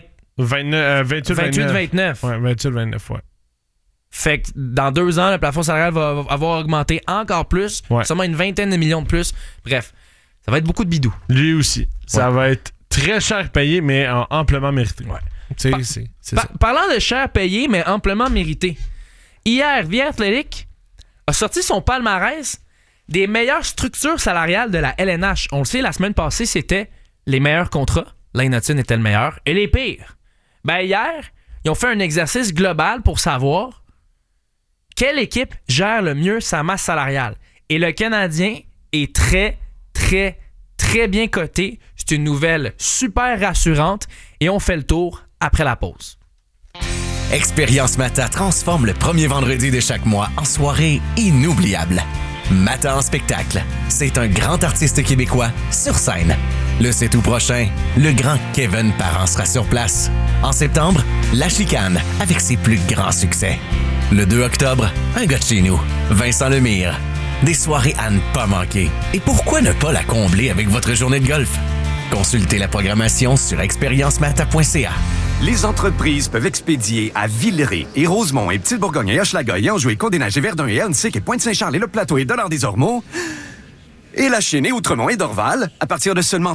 A: Ouais, 28-29, ouais.
C: Fait que dans 2 ans, le plafond salarial va avoir augmenté encore plus. Ouais. Seulement une 20aine de millions de plus. Bref, ça va être beaucoup de bidou.
A: Lui aussi. Ça va être très cher payé, mais amplement mérité. Ouais.
C: Parlant de cher payé, mais amplement mérité. Hier, The Athletic a sorti son palmarès des meilleures structures salariales de la LNH. On le sait, la semaine passée, c'était les meilleurs contrats. Lane Hutton était le meilleur. Et les pires. Ben hier, ils ont fait un exercice global pour savoir quelle équipe gère le mieux sa masse salariale. Et le Canadien est très, très, très bien coté. C'est une nouvelle super rassurante. Et on fait le tour après la pause.
F: Expérience Mata transforme le premier vendredi de chaque mois en soirée inoubliable. Mata en spectacle. C'est un grand artiste québécois sur scène. Le 7 août prochain, le grand Kevin Parent sera sur place. En septembre, La Chicane avec ses plus grands succès. Le 2 octobre, un gars de chez nous, Vincent Lemire. Des soirées à ne pas manquer. Et pourquoi ne pas la combler avec votre journée de golf? Consultez la programmation sur expériencemata.ca.
K: Les entreprises peuvent expédier à Villeray et Rosemont et Petite-Bourgogne et Hochelaga et Anjou et Côte-des-Neiges et Verdun et Ahuntsic et Pointe-Saint-Charles et Le Plateau et Dollard-des-Ormeaux et La Chênaie, Outremont et Dorval à partir de seulement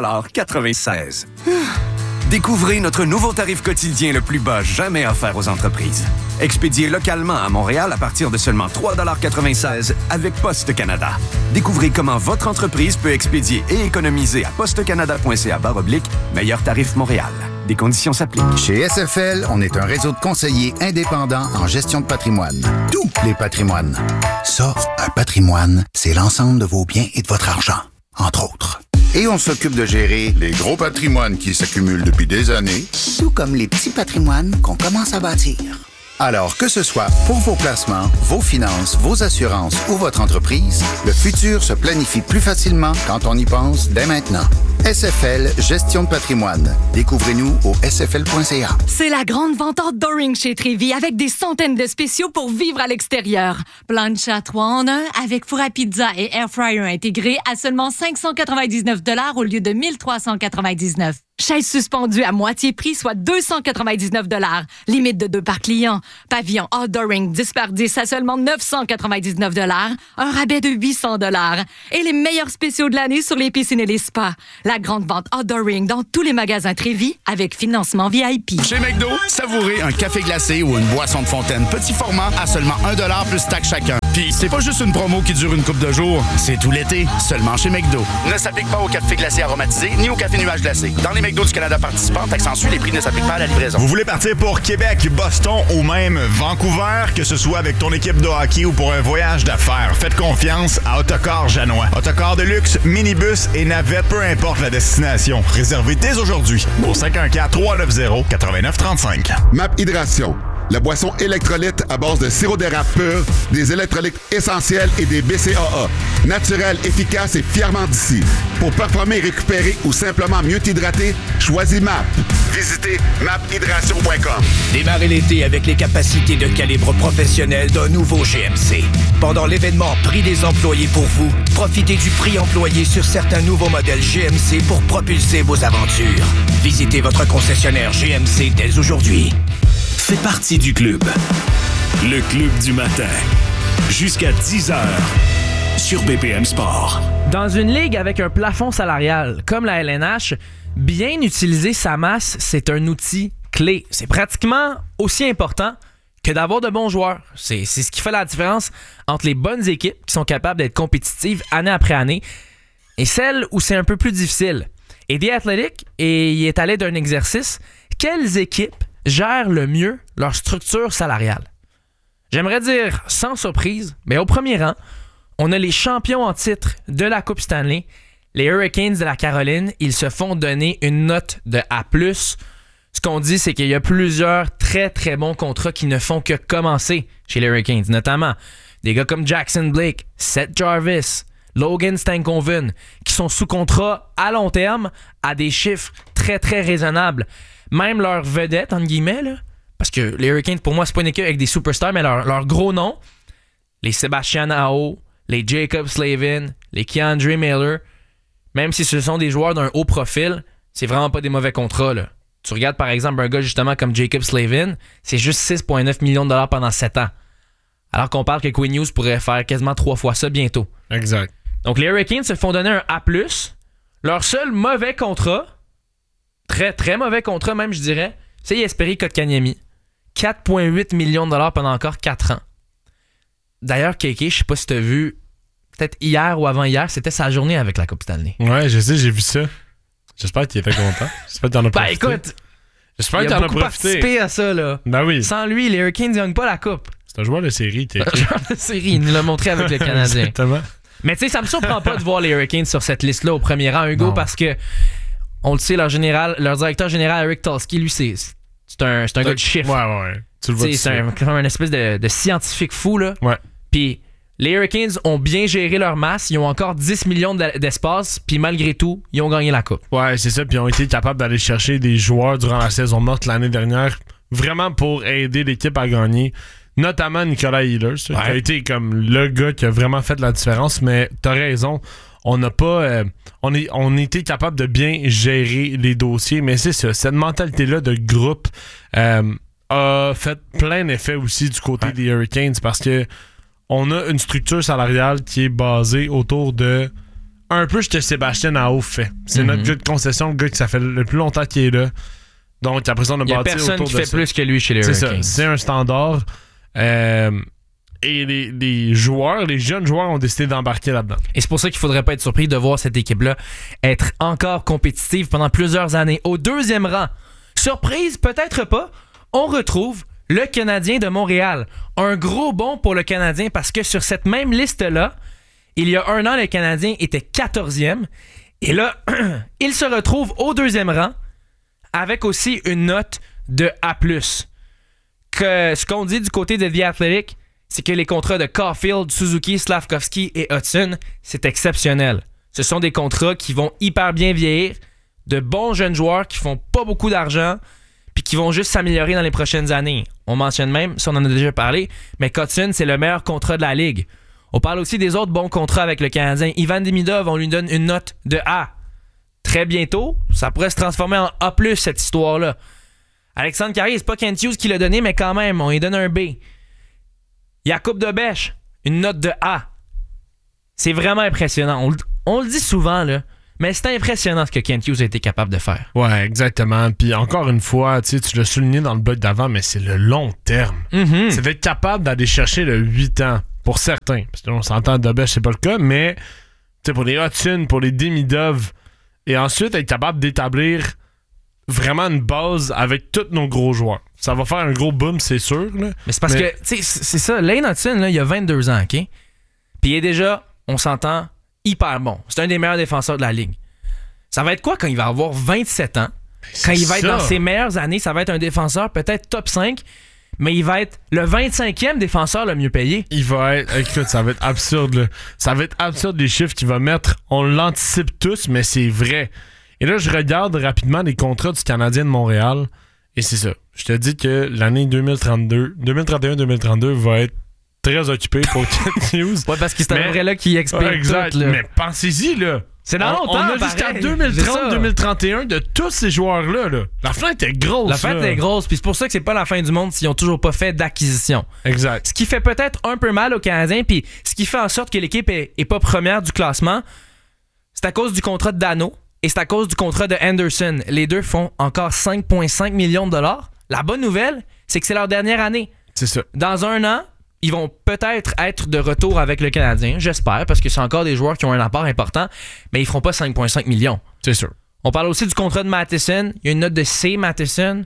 K: 3,96 $. Découvrez notre nouveau tarif quotidien le plus bas jamais offert aux entreprises. Expédié localement à Montréal à partir de seulement 3,96 $ avec Poste Canada. Découvrez comment votre entreprise peut expédier et économiser à postecanada.ca/meilleur tarif Montréal. Des conditions s'appliquent.
H: Chez SFL, on est un réseau de conseillers indépendants en gestion de patrimoine. Tous les patrimoines. Ça, un patrimoine, c'est l'ensemble de vos biens et de votre argent, entre autres. Et on s'occupe de gérer les gros patrimoines qui s'accumulent depuis des années, tout comme les petits patrimoines qu'on commence à bâtir. Alors, que ce soit pour vos placements, vos finances, vos assurances ou votre entreprise, le futur se planifie plus facilement quand on y pense dès maintenant. SFL Gestion de patrimoine. Découvrez-nous au sfl.ca.
L: C'est la grande vente outdooring chez Trévi avec des centaines de spéciaux pour vivre à l'extérieur. Plancha 3 en 1 avec four à pizza et air fryer intégré à seulement 599 $ au lieu de 1399. Chaise suspendue à moitié prix, soit 299 $. Limite de 2 par client. Pavillon outdooring 10 par 10 à seulement 999 $. Un rabais de 800 $. Et les meilleurs spéciaux de l'année sur les piscines et les spas. La grande vente outdooring dans tous les magasins Trévis avec financement VIP.
M: Chez McDo, savourez un café glacé ou une boisson de fontaine petit format à seulement 1 $ plus taxe chacun. Puis c'est pas juste une promo qui dure une couple de jours, c'est tout l'été, seulement chez McDo. Ne s'applique pas au café glacé aromatisé ni au café nuage glacé. Dans les McDo du Canada participants, taxe en suit, les prix ne s'appliquent pas à la livraison.
D: Vous voulez partir pour Québec, Boston ou même Vancouver, que ce soit avec ton équipe de hockey ou pour un voyage d'affaires, faites confiance à Autocar Janois. Autocar de luxe, minibus et navette, peu importe la destination. Réservez dès aujourd'hui au 514-390-8935.
N: MAP Hydration. La boisson électrolyte à base de sirop d'érable pur, des électrolytes essentiels et des BCAA. Naturel, efficace et fièrement d'ici. Pour performer, récupérer ou simplement mieux t'hydrater, choisis MAP. Visitez maphydration.com.
O: Démarrez l'été avec les capacités de calibre professionnel d'un nouveau GMC. Pendant l'événement Prix des employés pour vous, profitez du prix employé sur certains nouveaux modèles GMC pour propulser vos aventures. Visitez votre concessionnaire GMC dès aujourd'hui.
J: Fais partie du club. Le club du matin. Jusqu'à 10h sur BPM Sport.
C: Dans une ligue avec un plafond salarial comme la LNH, bien utiliser sa masse, c'est un outil clé. C'est pratiquement aussi important que d'avoir de bons joueurs. C'est ce qui fait la différence entre les bonnes équipes qui sont capables d'être compétitives année après année et celles où c'est un peu plus difficile. Et The Athletic y est allé d'un exercice. Quelles équipes gèrent le mieux leur structure salariale? J'aimerais dire sans surprise, mais au premier rang, on a les champions en titre de la Coupe Stanley, les Hurricanes de la Caroline. Ils se font donner une note de A+. Ce qu'on dit, c'est qu'il y a plusieurs très très bons contrats qui ne font que commencer chez les Hurricanes, notamment des gars comme Jackson Blake, Seth Jarvis, Logan Stankoven, qui sont sous contrat à long terme à des chiffres très très raisonnables. Même leur vedette, entre guillemets, là, parce que les Hurricanes, pour moi, c'est pas une équipe avec des superstars, mais leur gros nom, les Sebastian Aho, les Jacob Slavin, les Keandre Miller, même si ce sont des joueurs d'un haut profil, c'est vraiment pas des mauvais contrats, là. Tu regardes par exemple un gars justement comme Jacob Slavin, c'est juste 6,9 millions de dollars pendant 7 ans. Alors qu'on parle que Quinn Hughes pourrait faire quasiment 3 fois ça bientôt.
A: Exact.
C: Donc les Hurricanes se font donner un A+. Leur seul mauvais contrat, très très mauvais contrat même je dirais, c'est Jesperi Kotkaniemi. 4,8 millions de dollars pendant encore 4 ans. D'ailleurs, Kéké, je sais pas si t'as vu, peut-être hier ou avant-hier, c'était sa journée avec la Coupe Stanley.
A: Ouais, je sais, j'ai vu ça. J'espère qu'il était content. J'espère que t'en as profité.
C: Ben écoute,
A: j'espère
C: il
A: que
C: a
A: t'en as
C: beaucoup
A: profité.
C: participé à ça, là.
A: Ben oui.
C: Sans lui, les Hurricanes ne gagnent pas la Coupe.
A: C'est un joueur de série, Kéké.
C: Un joueur de série, il nous l'a montré avec le Canadien.
A: Exactement.
C: Mais tu sais, ça me surprend pas de voir les Hurricanes sur cette liste-là au premier rang, Hugo,
A: Non.
C: parce que, on le sait, leur directeur général, Eric Tulsky, lui, c'est un gars de chiffres.
A: Ouais. Tu le vois.
C: C'est comme un espèce de scientifique fou, là.
A: Ouais.
C: Puis les Hurricanes ont bien géré leur masse. Ils ont encore 10 millions d'espace. Puis malgré tout, ils ont gagné la Coupe.
A: Ouais, c'est ça. Puis ils ont été capables d'aller chercher des joueurs durant la saison morte l'année dernière, vraiment pour aider l'équipe à gagner. Notamment Nicolas Ehlers, qui a été comme le gars qui a vraiment fait la différence. Mais t'as raison. On n'a pas. On était capable de bien gérer les dossiers. Mais c'est ça. Cette mentalité-là de groupe a fait plein d'effets aussi du côté des Hurricanes parce que on a une structure salariale qui est basée autour de un peu ce que Sébastien Aho fait. C'est notre gars de concession, le gars que ça fait le plus longtemps qu'il est là. Donc après ça, on a bâti autour de ça.
C: Il y a personne qui fait plus que lui chez les Hurricanes.
A: C'est un standard. Et les joueurs, les jeunes joueurs ont décidé d'embarquer là-dedans.
C: Et c'est pour ça qu'il faudrait pas être surpris de voir cette équipe-là être encore compétitive pendant plusieurs années. Au deuxième rang, surprise, peut-être pas, on retrouve le Canadien de Montréal. Un gros bond pour le Canadien parce que sur cette même liste-là, il y a un an, le Canadien était 14e. Et là, il se retrouve au deuxième rang avec aussi une note de A+. Ce qu'on dit du côté de The Athletic, c'est que les contrats de Caulfield, Suzuki, Slavkovski et Hudson, c'est exceptionnel. Ce sont des contrats qui vont hyper bien vieillir, de bons jeunes joueurs qui font pas beaucoup d'argent puis qui vont juste s'améliorer dans les prochaines années. On mentionne même, si on en a déjà parlé, mais Hudson, c'est le meilleur contrat de la Ligue. On parle aussi des autres bons contrats avec le Canadien. Ivan Demidov, on lui donne une note de A. très bientôt, ça pourrait se transformer en A+, cette histoire-là. Alexandre Carrier, c'est pas Kent Hughes qui l'a donné, mais quand même, on lui donne un B. Jakub de Bech, une note de A. C'est vraiment impressionnant. On le dit souvent, là, mais c'est impressionnant ce que Kent Hughes a été capable de faire.
A: Ouais, exactement. Puis encore une fois, tu l'as souligné dans le bloc d'avant, mais c'est le long terme.
C: Mm-hmm.
A: C'est d'être capable d'aller chercher le 8 ans, pour certains. Parce qu'on s'entend, de Bech, c'est pas le cas, mais pour les Hudson, pour les Demidov, et ensuite être capable d'établir vraiment une base avec tous nos gros joueurs. Ça va faire un gros boom, c'est sûr. Là.
C: Mais c'est parce que, tu sais, c'est ça. Lane Hudson, là, il a 22 ans, OK? Puis il est déjà, on s'entend, hyper bon. C'est un des meilleurs défenseurs de la ligue. Ça va être quoi quand il va avoir 27 ans? Quand il va être dans ses meilleures années, ça va être un défenseur peut-être top 5, mais il va être le 25e défenseur le mieux payé.
A: Il va être... Écoute, ça va être absurde. Là. Ça va être absurde les chiffres qu'il va mettre. On l'anticipe tous, mais c'est vrai. Et là, je regarde rapidement les contrats du Canadien de Montréal, et c'est ça. Je te dis que l'année 2031-2032 va être très occupée pour Kent Hughes.
C: Ouais, parce que c'est un vrai là qui explique
A: exact,
C: tout. Là.
A: Mais pensez-y, là.
C: C'est dans longtemps,
A: on a jusqu'à 2030-2031 de tous ces joueurs-là. Là. La fenêtre est grosse.
C: La fenêtre est grosse, puis c'est pour ça que c'est pas la fin du monde s'ils ont toujours pas fait d'acquisition.
A: Exact.
C: Ce qui fait peut-être un peu mal aux Canadiens, puis ce qui fait en sorte que l'équipe est pas première du classement, c'est à cause du contrat de Dano et c'est à cause du contrat de Anderson. Les deux font encore 5,5 millions de dollars. La bonne nouvelle, c'est que c'est leur dernière année.
A: C'est ça.
C: Dans un an, ils vont peut-être être de retour avec le Canadien, j'espère, parce que c'est encore des joueurs qui ont un apport important, mais ils feront pas 5,5 millions.
A: C'est sûr.
C: On parle aussi du contrat de Matheson. Il y a une note de C, Matheson.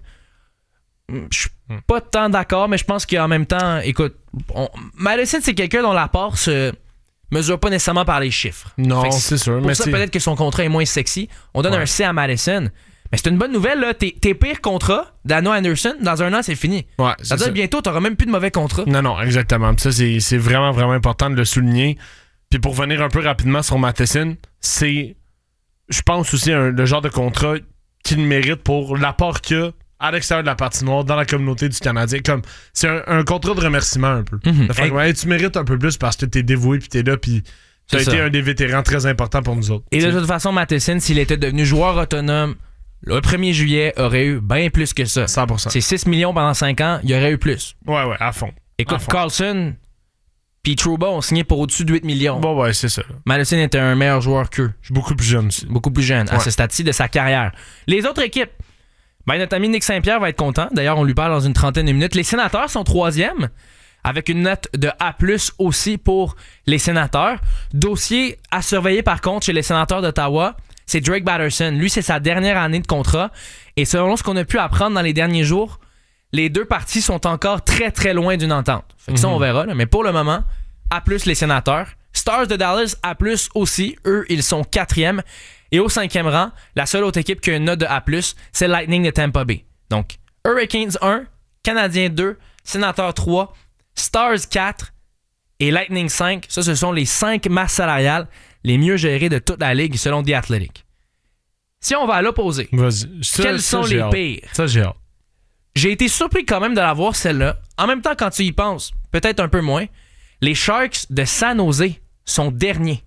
C: Je suis pas tant d'accord, mais je pense qu'en même temps, écoute, Matheson, c'est quelqu'un dont l'apport se mesure pas nécessairement par les chiffres.
A: Non, c'est sûr.
C: Pour ça, peut-être que son contrat est moins sexy. On donne un C à Matheson. Mais c'est une bonne nouvelle, là. Tes pires contrats, Dano Anderson, dans un an, c'est fini.
A: Ouais,
C: ça veut dire bientôt, t'auras même plus de mauvais contrats.
A: Non, exactement. Ça, c'est vraiment, vraiment important de le souligner. Puis pour revenir un peu rapidement sur Matheson, c'est, je pense aussi, le genre de contrat qu'il mérite pour l'apport qu'il a à l'extérieur de la patinoire, dans la communauté du Canadien. Comme, c'est un contrat de remerciement un peu. De faire, ouais, tu mérites un peu plus parce que t'es dévoué puis t'es là puis t'as été un des vétérans très importants pour nous autres.
C: Et de toute façon, Matheson, s'il était devenu joueur autonome, le 1er juillet aurait eu bien plus que ça.
A: 100%.
C: C'est 6 millions pendant 5 ans, il y aurait eu plus.
A: Ouais, à fond.
C: Écoute, Carlson puis Trouba ont signé pour au-dessus de 8 millions.
A: Bon, ouais, c'est ça.
C: Matheson était un meilleur joueur qu'eux.
A: Je suis beaucoup plus jeune aussi.
C: Beaucoup plus jeune, à ce stade-ci de sa carrière. Les autres équipes, notre ami Nick Saint-Pierre va être content. D'ailleurs, on lui parle dans une trentaine de minutes. Les Sénateurs sont 3e, avec une note de A+, aussi pour les Sénateurs. Dossier à surveiller, par contre, chez les Sénateurs d'Ottawa, c'est Drake Batterson. Lui, c'est sa dernière année de contrat. Et selon ce qu'on a pu apprendre dans les derniers jours, les deux parties sont encore très, très loin d'une entente. Fait que ça, on verra. Là. Mais pour le moment, A+, les Sénateurs. Stars de Dallas, A+, aussi. Eux, ils sont 4e. Et au 5e rang, la seule autre équipe qui a une note de A+, c'est Lightning de Tampa Bay. Donc, Hurricanes 1, Canadiens 2, Sénateurs 3, Stars 4 et Lightning 5. Ça, ce sont les 5 masses salariales les mieux gérées de toute la ligue selon The Athletic. Si on va à l'opposé, quels sont les pires?
A: Ça, j'ai hâte.
C: J'ai été surpris quand même de la voir celle-là. En même temps, quand tu y penses, peut-être un peu moins, les Sharks de San Jose sont derniers.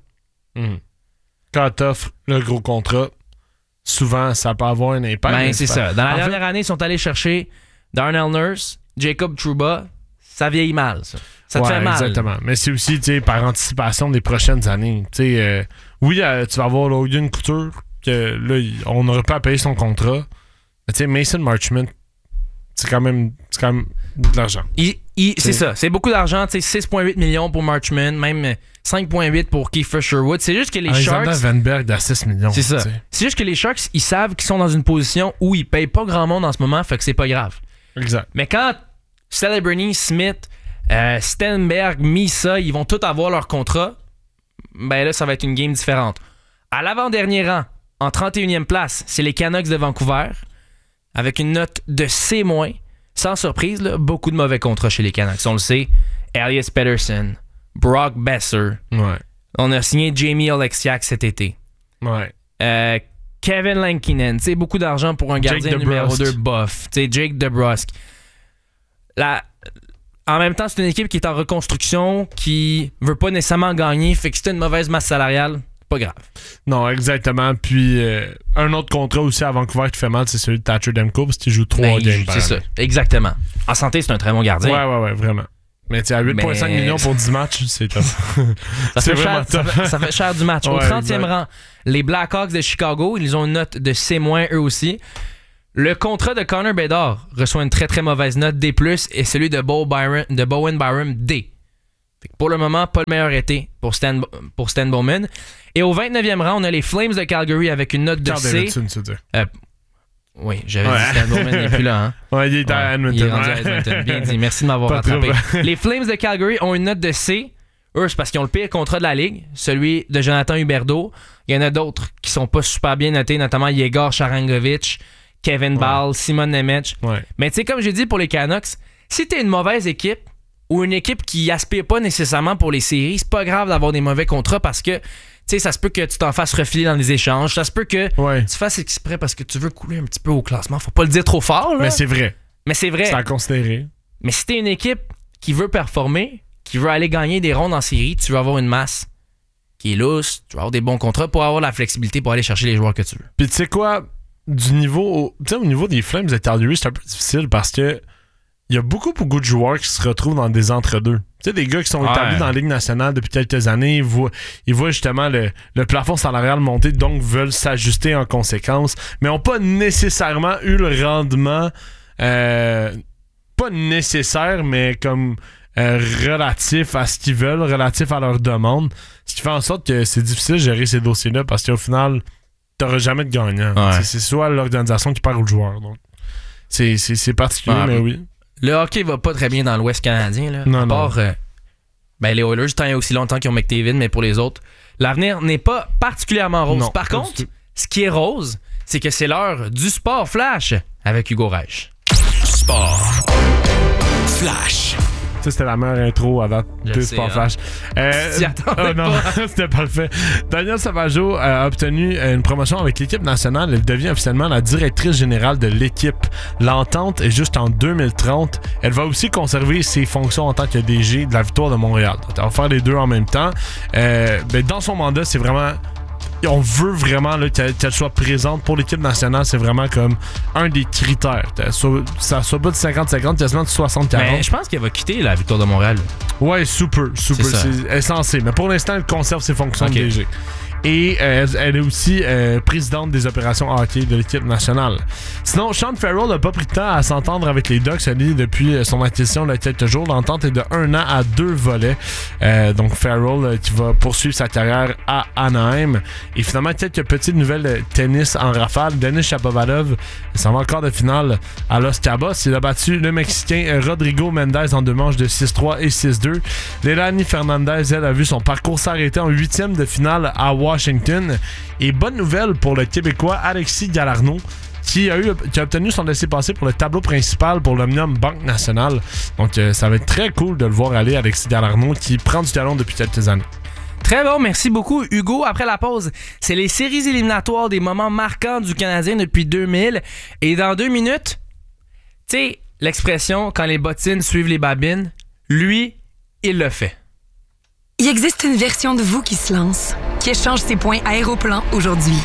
A: Quand t'offres le gros contrat, souvent, ça peut avoir un impact.
C: Ben, c'est ça. Dans la dernière année, ils sont allés chercher Darnell Nurse, Jacob Trouba. Ça vieillit mal, ça. Ça te fait mal.
A: Exactement. Mais c'est aussi, tu sais, par anticipation des prochaines années. Oui, tu vas avoir Logan Couture, que là, on aurait pas à payer son contrat. Mais tu sais, Mason Marchment, c'est quand même de l'argent.
C: C'est ça. C'est beaucoup d'argent. 6,8 millions pour Marchment, même 5,8 pour Kiefer Sherwood. C'est juste que les Sharks...
A: Alexander Vanberg à 6 millions.
C: C'est ça. C'est juste que les Sharks, ils savent qu'ils sont dans une position où ils payent pas grand monde en ce moment, fait que c'est pas grave.
A: Exact.
C: Mais quand Celebrity, Smith, Stenberg, Misa, ils vont tous avoir leur contrat, ben là, ça va être une game différente. À l'avant-dernier rang, en 31e place, c'est les Canucks de Vancouver, avec une note de C-. Sans surprise, là, beaucoup de mauvais contrats chez les Canucks. On le sait, Elias Pettersson, Brock Besser.
A: Ouais.
C: On a signé Jamie Oleksiak cet été.
A: Ouais.
C: Kevin Lankinen, beaucoup d'argent pour un gardien numéro 2 buff. Jake DeBrusk. En même temps, c'est une équipe qui est en reconstruction, qui veut pas nécessairement gagner, fait que si t'as une mauvaise masse salariale, pas grave.
A: Non, exactement. Puis, un autre contrat aussi à Vancouver qui fait mal, c'est celui de Thatcher Demko, parce qu'il joue 3 games par année.
C: C'est ça, exactement. En santé, c'est un très bon gardien.
A: Ouais, vraiment. Mais tu sais, à 8,5 millions pour 10 matchs, c'est top.
C: Ça fait cher du match. Au 30e rang, les Blackhawks de Chicago, ils ont une note de C- eux aussi. Le contrat de Connor Bedard reçoit une très très mauvaise note D+, et celui de Bowen Byram D. Fait que pour le moment, pas le meilleur été pour Stan Bowman. Et au 29e rang, on a les Flames de Calgary avec une note de
A: Carl
C: C.
A: Davidson, tu veux dire.
C: Oui, j'avais dit Stan Bowman n'est plus là. Hein?
A: Ouais, il est à Edmonton.
C: Il est rendu à Edmonton. Bien dit. Merci de m'avoir rattrapé. Les Flames de Calgary ont une note de C. Eux, c'est parce qu'ils ont le pire contrat de la Ligue, celui de Jonathan Huberdeau. Il y en a d'autres qui sont pas super bien notés, notamment Yegor Sharangovich, Kevin Ball, Simon Nemec. Mais tu sais, comme j'ai dit pour les Canucks, si t'es une mauvaise équipe ou une équipe qui aspire pas nécessairement pour les séries, c'est pas grave d'avoir des mauvais contrats parce que tu sais, ça se peut que tu t'en fasses refiler dans des échanges. Ça se peut que tu fasses exprès parce que tu veux couler un petit peu au classement. Faut pas le dire trop fort, là.
A: Mais c'est vrai.
C: C'est
A: à considérer.
C: Mais si t'es une équipe qui veut performer, qui veut aller gagner des rondes en série, tu veux avoir une masse qui est lousse, tu veux avoir des bons contrats pour avoir la flexibilité pour aller chercher les joueurs que tu veux.
A: Puis tu sais quoi, au niveau des Flames de Calgary, c'est un peu difficile parce que il y a beaucoup de joueurs qui se retrouvent dans des entre-deux. Tu sais, des gars qui sont établis dans la Ligue nationale depuis quelques années, ils voient justement le plafond salarial monter, donc veulent s'ajuster en conséquence, mais n'ont pas nécessairement eu le rendement, pas nécessaire, mais comme relatif à ce qu'ils veulent, relatif à leurs demandes. Ce qui fait en sorte que c'est difficile de gérer ces dossiers-là parce qu'au final, t'auras jamais de gagnant. C'est soit l'organisation qui perd ou le joueur. Donc, c'est particulier, mais oui.
C: Le hockey va pas très bien dans l'Ouest canadien. Là. À part les Oilers, tant et aussi longtemps qu'ils ont McDavid, mais pour les autres, l'avenir n'est pas particulièrement rose. Par contre, ce qui est rose, c'est que c'est l'heure du Sport Flash avec Hugo Reich.
J: Sport Flash.
A: Ça, c'était la meilleure intro à date de Sport Flash. Non, c'était parfait. Danielle Sauvageau a obtenu une promotion avec l'équipe nationale. Elle devient officiellement la directrice générale de l'équipe. L'entente est juste en 2030. Elle va aussi conserver ses fonctions en tant que DG de la Victoire de Montréal. Elle va faire les deux en même temps. Dans son mandat, c'est vraiment... On veut vraiment qu'elle soit présente pour l'équipe nationale. C'est vraiment comme un des critères. Ça soit pas de 50-50, quasiment de 60-40.
C: Mais je pense qu'elle va quitter la Victoire de Montréal.
A: Ouais, super. C'est censé. Mais pour l'instant, elle conserve ses fonctions de DG. Et elle est aussi présidente des opérations hockey de l'équipe nationale. Sinon, Sean Farrell n'a pas pris de temps à s'entendre avec les Ducks depuis son acquisition il y a quelques jours. L'entente est de 1 an à 2 volets. Donc Farrell qui va poursuivre sa carrière à Anaheim. Et finalement, quelques petites nouvelles de tennis en rafale. Denis Shapovalov s'en va en quart de finale à Los Cabos. Il a battu le Mexicain Rodrigo Mendez en 2 manches de 6-3 et 6-2. Leilani Fernandez, elle, a vu son parcours s'arrêter en 8e de finale à Washington. Et bonne nouvelle pour le Québécois Alexis Galarneau qui a obtenu son laissez-passer pour le tableau principal pour l'Omnium Banque Nationale. Donc ça va être très cool de le voir aller, Alexis Galarneau, qui prend du talon depuis quelques années.
C: Très bon, merci beaucoup Hugo. Après la pause, c'est les séries éliminatoires des moments marquants du Canadien depuis 2000. Et dans 2 minutes, tu sais, l'expression « quand les bottines suivent les babines », lui, il le fait.
P: Il existe une version de vous qui se lance, qui échange ses points Aéroplan aujourd'hui,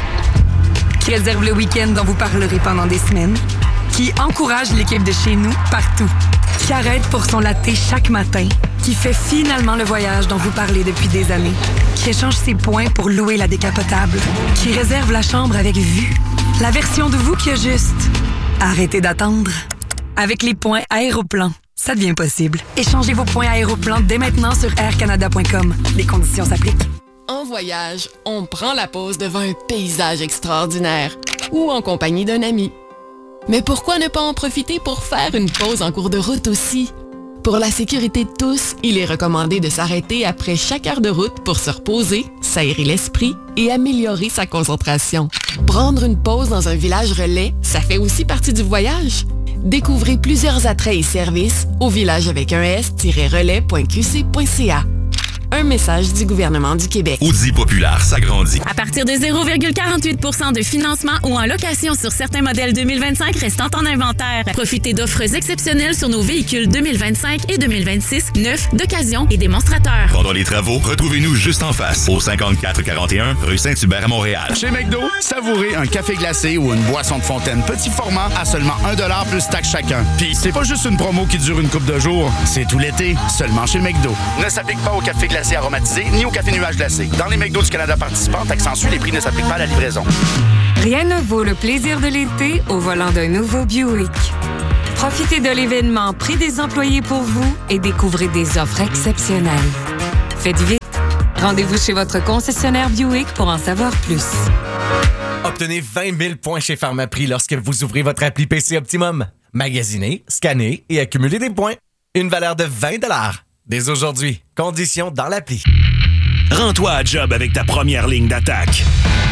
P: qui réserve le week-end dont vous parlerez pendant des semaines, qui encourage l'équipe de chez nous partout, qui arrête pour son latte chaque matin, qui fait finalement le voyage dont vous parlez depuis des années, qui échange ses points pour louer la décapotable, qui réserve la chambre avec vue. La version de vous qui a juste arrêtez d'attendre. Avec les points Aéroplan, ça devient possible. Échangez vos points Aéroplan dès maintenant sur aircanada.com. Les conditions s'appliquent.
Q: En voyage, on prend la pause devant un paysage extraordinaire ou en compagnie d'un ami. Mais pourquoi ne pas en profiter pour faire une pause en cours de route aussi? Pour la sécurité de tous, il est recommandé de s'arrêter après chaque heure de route pour se reposer, s'aérer l'esprit et améliorer sa concentration. Prendre une pause dans un village relais, ça fait aussi partie du voyage. Découvrez plusieurs attraits et services au village avec un s-relais.qc.ca. Un message du gouvernement du Québec.
E: Audi Populaire s'agrandit.
I: À partir de 0,48% de financement ou en location sur certains modèles 2025 restant en inventaire. Profitez d'offres exceptionnelles sur nos véhicules 2025 et 2026, neufs, d'occasion et démonstrateurs.
E: Pendant les travaux, retrouvez-nous juste en face, au 5441 rue Saint-Hubert à Montréal.
M: Chez McDo, savourez un café glacé ou une boisson de fontaine petit format à seulement 1$ plus taxe chacun. Puis c'est pas juste une promo qui dure une couple de jours, c'est tout l'été, seulement chez McDo. Ne s'applique pas au café glacé aromatisé ni au café nuage glacé. Dans les McDo du Canada participants, taxe en les prix ne s'appliquent pas à la livraison.
G: Rien ne vaut le plaisir de l'été au volant d'un nouveau Buick. Profitez de l'événement Prix des employés pour vous et découvrez des offres exceptionnelles. Faites vite. Rendez-vous chez votre concessionnaire Buick pour en savoir plus.
F: Obtenez 20 000 points chez Pharmaprix lorsque vous ouvrez votre appli PC Optimum. Magasinez, scannez et accumulez des points. Une valeur de 20 $. Dès aujourd'hui, conditions dans l'appli.
J: Rends-toi à job avec ta première ligne d'attaque.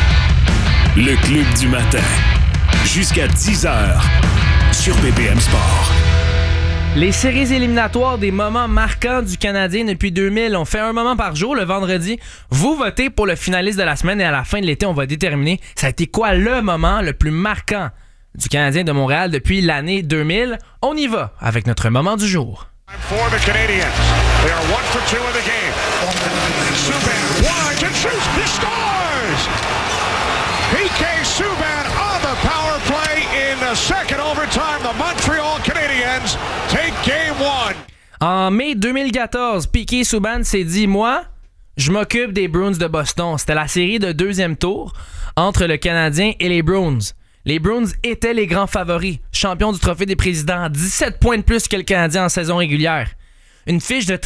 J: Le Club du matin. Jusqu'à 10h sur BPM Sport.
C: Les séries éliminatoires des moments marquants du Canadien depuis 2000. On fait un moment par jour le vendredi. Vous votez pour le finaliste de la semaine et à la fin de l'été, on va déterminer ça a été quoi le moment le plus marquant du Canadien de Montréal depuis l'année 2000. On y va avec notre moment du jour.
R: For the Canadiens. They are 1 for 2 in the game. Subban wide and shoots. He scores! PK Subban on the power play in the second overtime. The Montreal Canadiens take game 1.
C: En mai 2014, Piqué Subban s'est dit « Moi, je m'occupe des Bruins de Boston. » C'était la série de deuxième tour entre le Canadien et les Bruins. Les Bruins étaient les grands favoris, champions du Trophée des Présidents, 17 points de plus que le Canadien en saison régulière. Une fiche de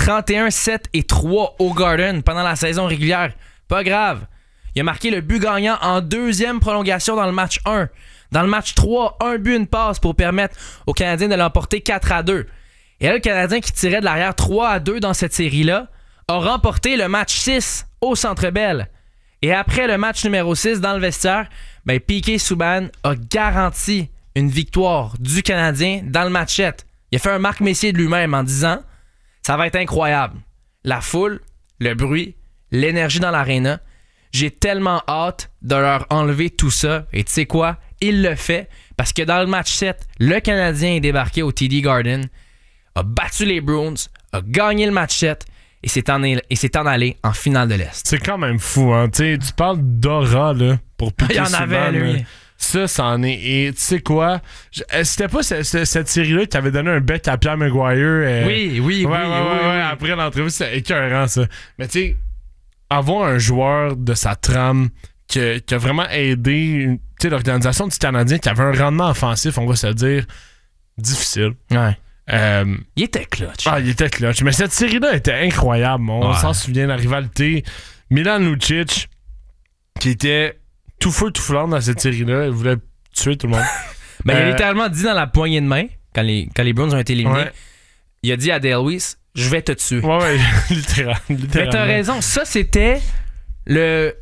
C: 31-7-3 au Garden pendant la saison régulière. Pas grave. Il a marqué le but gagnant en deuxième prolongation dans le match 1. Dans le match 3, un but, une passe pour permettre aux Canadiens de l'emporter 4-2. Et là, le Canadien qui tirait de l'arrière 3-2 dans cette série-là a remporté le match 6 au Centre Bell. Et après le match numéro 6 dans le vestiaire, Piqué Subban a garanti une victoire du Canadien dans le match 7. Il a fait un Marc Messier de lui-même en disant « Ça va être incroyable. La foule, le bruit, l'énergie dans l'aréna. J'ai tellement hâte de leur enlever tout ça. » Et tu sais quoi? Il le fait parce que dans le match 7, le Canadien est débarqué au TD Garden, a battu les Bruins, a gagné le match 7 et s'est en allé en finale de l'Est.
A: C'est quand même fou, hein? Tu parles d'aura, là, pour Piqué Subban.
C: Il y en avait, lui.
A: Ça, c'en est. Et tu sais quoi? C'était pas cette série-là qui avait donné un bec à Pierre Maguire.
C: Oui.
A: Après l'entrevue, c'était écœurant, ça. Mais tu sais, avoir un joueur de sa trame qui a vraiment aidé l'organisation du Canadien, qui avait un rendement offensif, on va se dire, difficile.
C: Ouais. Il était clutch.
A: Il était clutch. Mais cette série-là était incroyable. On s'en souvient, la rivalité. Milan Lucic, qui était tout feu, tout flamme dans cette série-là. Il voulait tuer tout le monde.
C: Il a littéralement dit dans la poignée de main, quand les Bruins ont été éliminés, il a dit à Dale Weiss, je vais te tuer.
A: Ouais, littéralement.
C: Mais t'as raison. Ça, c'était peut-être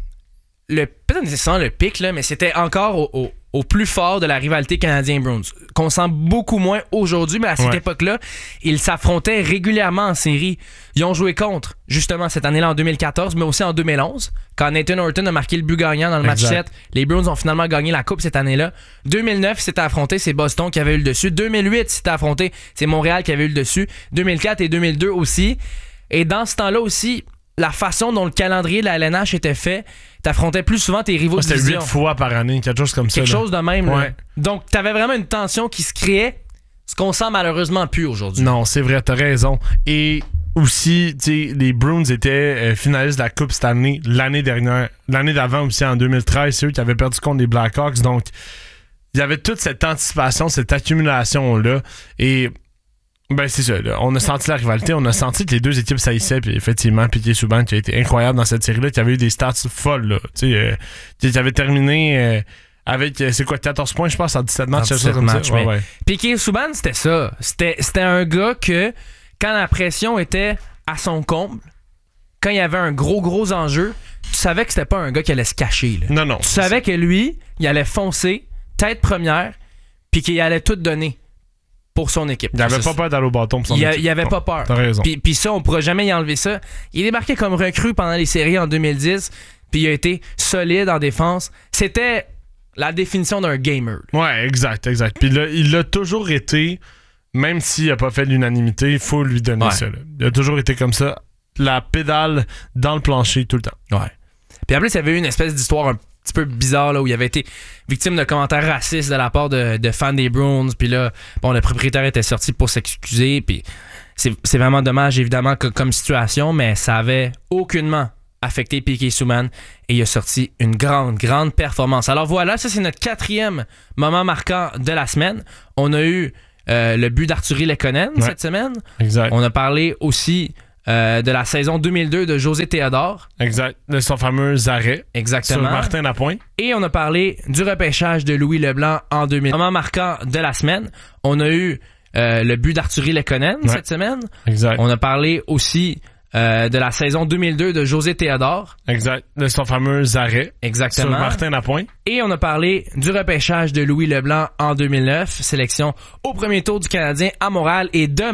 C: nécessairement le pic, là, mais c'était encore au plus fort de la rivalité Canadien-Bruins, qu'on sent beaucoup moins aujourd'hui, mais à cette époque-là, ils s'affrontaient régulièrement en série. Ils ont joué contre, justement, cette année-là en 2014, mais aussi en 2011, quand Nathan Horton a marqué le but gagnant dans le match 7. Les Bruins ont finalement gagné la Coupe cette année-là. 2009, c'était affronté, c'est Boston qui avait eu le dessus. 2008, c'était affronté, c'est Montréal qui avait eu le dessus. 2004 et 2002 aussi. Et dans ce temps-là aussi, la façon dont le calendrier de la LNH était fait, t'affrontais plus souvent tes rivaux de division.
A: C'était 8 fois par année, quelque chose comme ça.
C: Quelque chose de même.
A: Ouais.
C: Là. Donc, t'avais vraiment une tension qui se créait, ce qu'on sent malheureusement plus aujourd'hui.
A: Non, c'est vrai, t'as raison. Et aussi, tu sais, les Bruins étaient finalistes de la Coupe cette année, l'année dernière. L'année d'avant aussi, en 2013, c'est eux qui avaient perdu contre les Blackhawks. Donc, il y avait toute cette anticipation, cette accumulation-là. Et c'est ça, là. On a senti la rivalité, on a senti que les deux équipes saillissaient, puis effectivement, Piqué Subban qui a été incroyable dans cette série-là, qui avait eu des stats folles, là. Tu sais, qui avait terminé avec, 14 points, je pense, en 17 matchs.
C: 17 matchs, ouais. Piqué Subban, c'était ça. C'était un gars que, quand la pression était à son comble, quand il y avait un gros enjeu, tu savais que c'était pas un gars qui allait se cacher, là.
A: Non.
C: Tu savais que lui, il allait foncer, tête première, puis qu'il allait tout donner. pour son équipe.
A: Il avait pas peur d'aller au bâton pour son équipe.
C: Il avait pas peur.
A: T'as raison.
C: Puis ça, on pourra jamais y enlever ça. Il est débarqué comme recrue pendant les séries en 2010, puis il a été solide en défense. C'était la définition d'un gamer.
A: Ouais, exact. Puis là, il l'a toujours été, même s'il a pas fait l'unanimité, il faut lui donner ça. Là. Il a toujours été comme ça, la pédale dans le plancher tout le temps.
C: Ouais. Puis en plus, il y avait eu une espèce d'histoire un petit peu bizarre là, où il avait été victime de commentaires racistes de la part de fans des Bruins. Puis là, bon, le propriétaire était sorti pour s'excuser. Puis c'est vraiment dommage, évidemment, comme situation, mais ça avait aucunement affecté P.K. Subban et il a sorti une grande performance. Alors voilà, ça c'est notre 4e moment marquant de la semaine. On a eu le but d'Artturi Lehkonen cette semaine.
A: Exact.
C: On a parlé aussi de la saison 2002 de José Théodore.
A: Exact. De son fameux arrêt.
C: Exactement.
A: Sur Martin Lapointe.
C: Et on a parlé du repêchage de Louis Leblanc en 2000. Moment marquant de la semaine. On a eu le but d'Artturi Lehkonen cette semaine.
A: Exact.
C: On a parlé aussi de la saison 2002 de José Théodore.
A: Exact. De son fameux arrêt.
C: Exactement.
A: Sur Martin Lapointe.
C: Et on a parlé du repêchage de Louis Leblanc en 2009. Sélection au premier tour du Canadien à Montréal et de